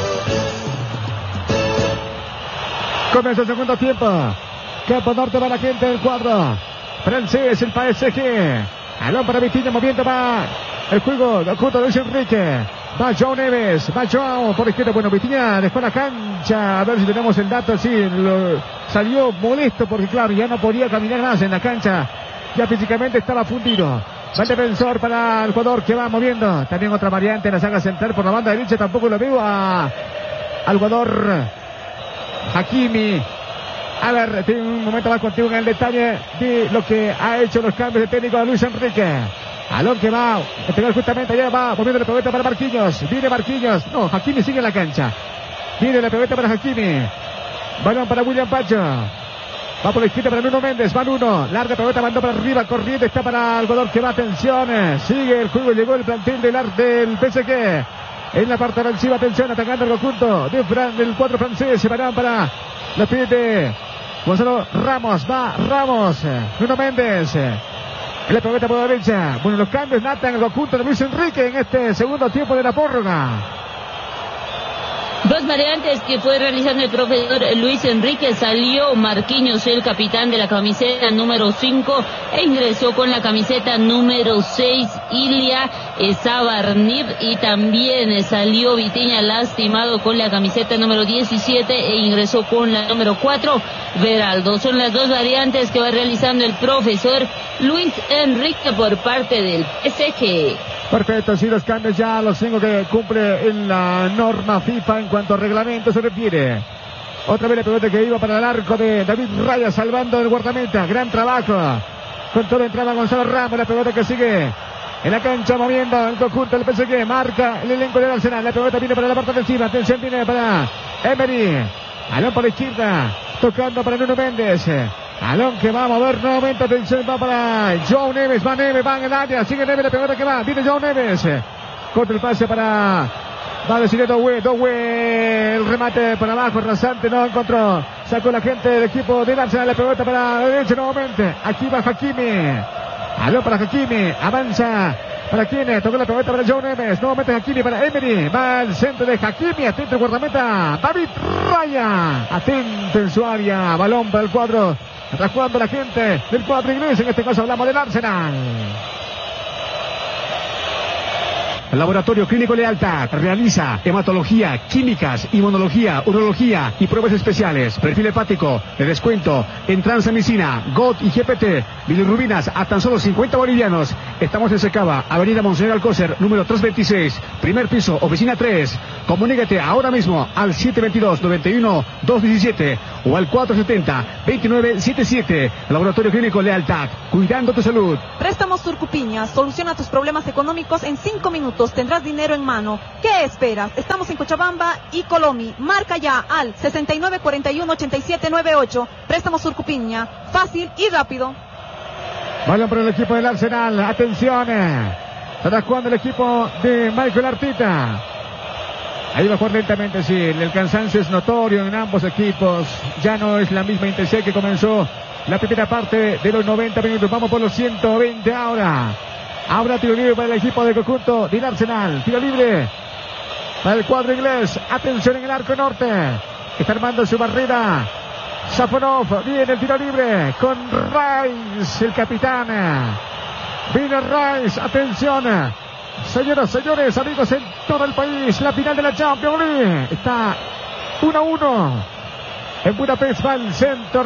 Comienza el segundo tiempo. Campo norte va la gente del cuadro francés, el P S G. Alón para Vitinha, moviendo va el juego de oculto de Luis Enrique. Va Joao Neves, va Joao por izquierda. Bueno, Vitinha dejó la cancha. A ver si tenemos el dato. Sí, lo, salió molesto porque, claro, ya no podía caminar más en la cancha. Ya físicamente estaba fundido. Va el defensor para el jugador que va moviendo. También otra variante en la saga central por la banda derecha. Tampoco lo veo a, al jugador Hakimi. A ver, tiene un momento más contigo en el detalle de lo que ha hecho los cambios de técnico de Luis Enrique. Alón que va a entregar justamente allá, va moviendo la pelota para Marquinhos. Viene Marquinhos. No, Hakimi sigue en la cancha. Viene la pelota para Hakimi. Balón para William Pacho. Va por la izquierda para Nuno Méndez. Va Nuno. Larga pelota, mandó para arriba. Corriente está para el jugador que va. Atención. Sigue el juego. Llegó el plantel del, del P S G. En la parte ofensiva. Atención. Atacando el conjunto de Fran, del cuadro francés. Se van para los pies de Gonzalo Ramos. Va Ramos. Nuno Méndez. La pelota por la derecha. Bueno, los cambios natan el conjunto de Luis Enrique en este segundo tiempo de la prórroga. Dos variantes que fue realizando el profesor Luis Enrique. Salió Marquinhos, el capitán de la camiseta número cinco, e ingresó con la camiseta número seis, Ilya Sabarnir, y también salió Vitinha, lastimado, con la camiseta número diecisiete, e ingresó con la número cuatro, Veraldo. Son las dos variantes que va realizando el profesor Luis Enrique por parte del P S G. Perfecto, sí, los cambios ya los tengo que cumple en la norma FIFA en cuanto a reglamento se refiere. Otra vez la pelota que iba para el arco de David Raya, salvando el guardameta. Gran trabajo. Con todo entraba Gonzalo Ramos, la pelota que sigue en la cancha moviendo el conjunto del P S G. Marca el elenco del Arsenal. La pelota viene para la parte defensiva. Atención, viene para Emery. Alón por la izquierda. Tocando para Nuno Méndez. Alón que va a mover nuevamente, atención, va para Joao Neves, va Neves, va en el área, sigue Neves, la pelota que va, viene Joao Neves, corta el pase para, va a decir Doué, Doué, el remate para abajo, rasante, no encontró, sacó la gente del equipo de Arsenal, la pelota para la derecha nuevamente, aquí va Hakimi, Alón para Hakimi, avanza ¿Para quién? Tocó la pelota para Joe Neves. Nuevamente Hakimi para Emery. Va al centro de Hakimi. Atento el guardameta. David Raya. Atento en su área. Balón para el cuadro. Está jugando la gente del cuadro inglés. En este caso hablamos del Arsenal. El Laboratorio Clínico Lealtad realiza hematología, químicas, inmunología, urología y pruebas especiales. Perfil hepático, de descuento en Transamicina, G O T y G P T. Bilirrubinas a tan solo cincuenta bolivianos. Estamos en Secaba, Avenida Monseñor Alcócer, número trescientos veintiséis, primer piso, oficina tres. Comunícate ahora mismo al siete dos dos, nueve uno, dos uno siete o al cuatro siete cero, dos nueve siete siete. Laboratorio Clínico Lealtad, cuidando tu salud. Préstamos Surcupiña, soluciona tus problemas económicos en cinco minutos. Tendrás dinero en mano. ¿Qué esperas? Estamos en Cochabamba y Colomi. Marca ya al sesenta y nueve cuarenta y uno, ochenta y siete noventa y ocho. Préstamos Surcupiña, fácil y rápido. Balón para el equipo del Arsenal. Atención. Está jugando el equipo de Michael Arteta. Ahí va a jugar lentamente, sí. El cansancio es notorio en ambos equipos. Ya no es la misma intensidad que comenzó la primera parte de los noventa minutos. Vamos por los ciento veinte ahora. Ahora tiro libre para el equipo de conjunto del Arsenal. Tiro libre para el cuadro inglés. Atención en el arco norte. Está armando su barrera. Safonov. Viene el tiro libre con Rice, el capitán. Viene Rice. Atención. Señoras, señores, amigos en todo el país. La final de la Champions League. Está uno a uno. En Budapest va el centro.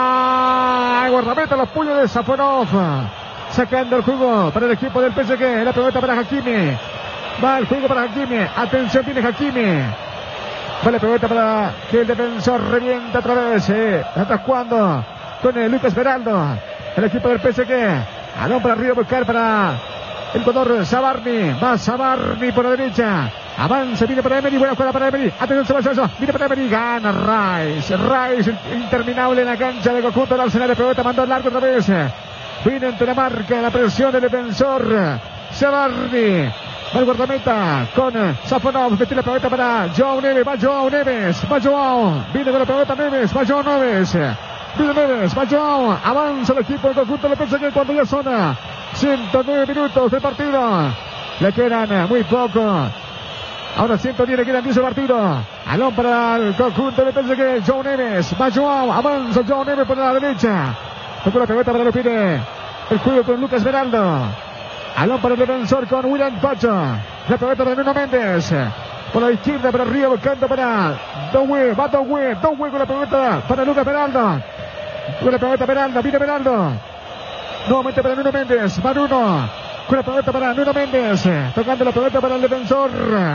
Rice. Guardameta los puños de Safonov. Sacando el juego para el equipo del P S G. La pelota para Hakimi. Va el juego para Hakimi. Atención, viene Hakimi. Va la pelota para que el defensor revienta otra vez. Eh. Está jugando con el Lucas Beraldo. El equipo del P S G. Balón para arriba, buscar para el jugador Sabarni. Va Sabarni por la derecha. Avanza, viene para Emery. Buena jugada para Emery. Atención, Sebastián. Viene para Emery. Gana Rice. Rice interminable en la cancha de conjunto del Arsenal. La pelota mandó al largo otra vez. Viene entre la marca, la presión del defensor Sabarni. Va el guardameta con Safonov. Mete la pelota para Joao Neves. Va Joao Neves. Va Joao. Viene con la pelota Neves. Va Joao Neves. Viene Neves. Va Joao. Avanza el equipo del conjunto. Le pensé que cuando ya son ciento nueve minutos de partido. Le quedan muy poco. Ahora ciento diez, le quedan diez de partido. Balón para el conjunto. Le pensé que Joao Neves. Va Joao. Avanza Joao Neves por la derecha. Tocó la pelota para lo pide el juego con Lucas Beraldo. Balón para el defensor con William Pacho. La pelota para Nuno Méndez. Por la izquierda para arriba buscando para Dowe. Va Dowe. Dowe con la pelota para Lucas Beraldo. Con la pelota Beraldo. Viene Beraldo. Nuevamente para Nuno Méndez. Va Nuno. Con la pelota para Nuno Méndez. Tocando la pelota para el defensor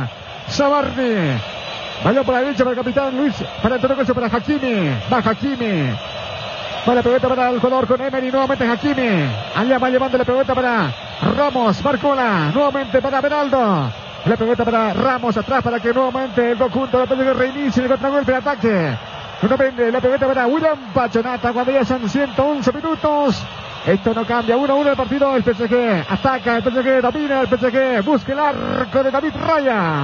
Sabarni. Balón por la derecha para el capitán Luis. Para Antonio Cocho para Hakimi. Va Hakimi. Va la pelota para el jugador con Emery. Nuevamente Hakimi. Allá va llevando la pelota para Ramos. Marcola. Nuevamente para Beraldo. La pelota para Ramos atrás para que nuevamente el conjunto de P S G reinicie el contragolpe de ataque. Nuevamente la pelota para William Pachonata cuando ya son ciento once minutos. Esto no cambia. uno a uno el partido. El P S G ataca. El P S G domina. El P S G busca el arco de David Raya.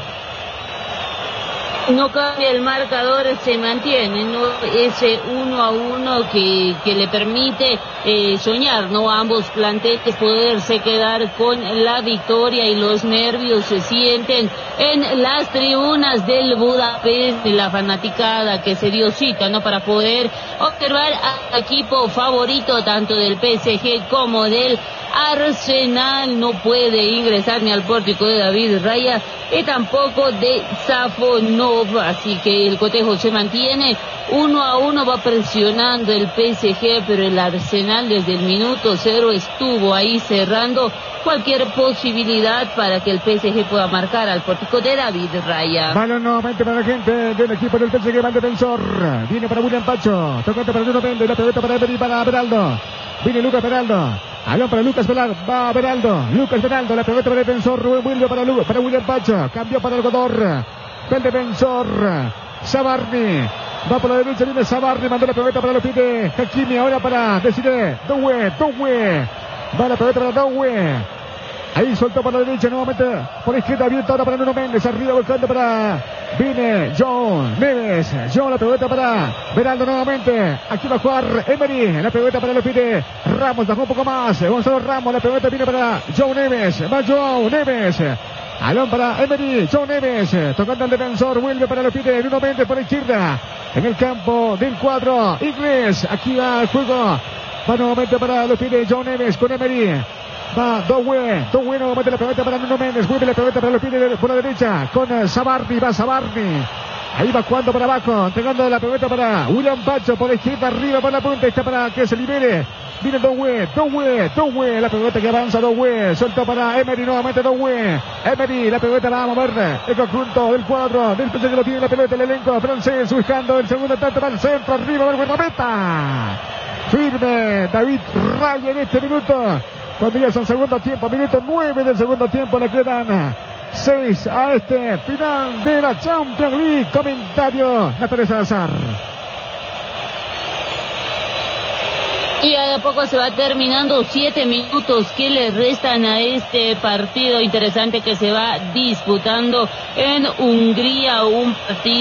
No cambia el marcador, se mantiene, ¿no? Ese uno a uno que, que le permite eh, soñar, ¿no? A ambos planteles poderse quedar con la victoria y los nervios se sienten en las tribunas del Budapest, de la fanaticada que se dio cita, ¿no? Para poder observar al equipo favorito tanto del P S G como del Arsenal. No puede ingresar ni al pórtico de David Raya y tampoco de Safonov, así que el cotejo se mantiene uno a uno. Va presionando el P S G, pero el Arsenal desde el minuto cero estuvo ahí cerrando cualquier posibilidad para que el P S G pueda marcar al pórtico de David Raya. Balón nuevamente para la gente del equipo del P S G, va el defensor, viene para William Pacho, tocante para Nuno Méndez, la pelota para Emery, para Beraldo, viene Lucas Beraldo. Balón para Lucas Beraldo, va Beraldo, Lucas Beraldo, la pelota para el defensor, Rubén William para, Lu, para William Pacho, cambió para el jugador del defensor, Sabarni, va por la derecha, viene Sabarni, mandó la pelota para lo pide Hakimi, ahora para decide Dowe, Dowe, va la pelota para Dowe, Ahí soltó para la derecha, nuevamente por la izquierda, abierta ahora para Nuno Méndez, arriba buscando para Vine, John Neves, John la pelota para Beraldo nuevamente, aquí va a jugar Emery, la pelota para lo pide Ramos, bajó un poco más, Gonzalo Ramos, la pelota viene para John Neves, va John Neves, balón para Emery, John Neves, tocando al defensor, vuelve para lo pide Nuno Méndez por la izquierda, en el campo del cuadro inglés, aquí va el juego, va nuevamente para lo pide John Neves con Emery. Va Dowe, Dowe nuevamente la pelota para Nuno Méndez, vuelve la pelota para los pies por la derecha, con Sabarni, va Sabarni, ahí va jugando para abajo, entregando la pelota para William Pacho, por la izquierda, arriba, por la punta, está para que se libere, viene Dowe, Dowe, Dowe, la pelota que avanza Dowe, suelta para Emery, nuevamente Dowe, Emery, la pelota va a mover, el conjunto del cuadro, del que lo tiene la pelota, el elenco francés, buscando el segundo tanto para el centro, arriba, por la meta, firme David Raya en este minuto. Cuando ya son segundo tiempo, minuto nueve del segundo tiempo, le quedan seis a este final de la Champions League. Comentario, Natalia Salazar. Y a poco se va terminando, siete minutos que le restan a este partido interesante que se va disputando en Hungría, un partido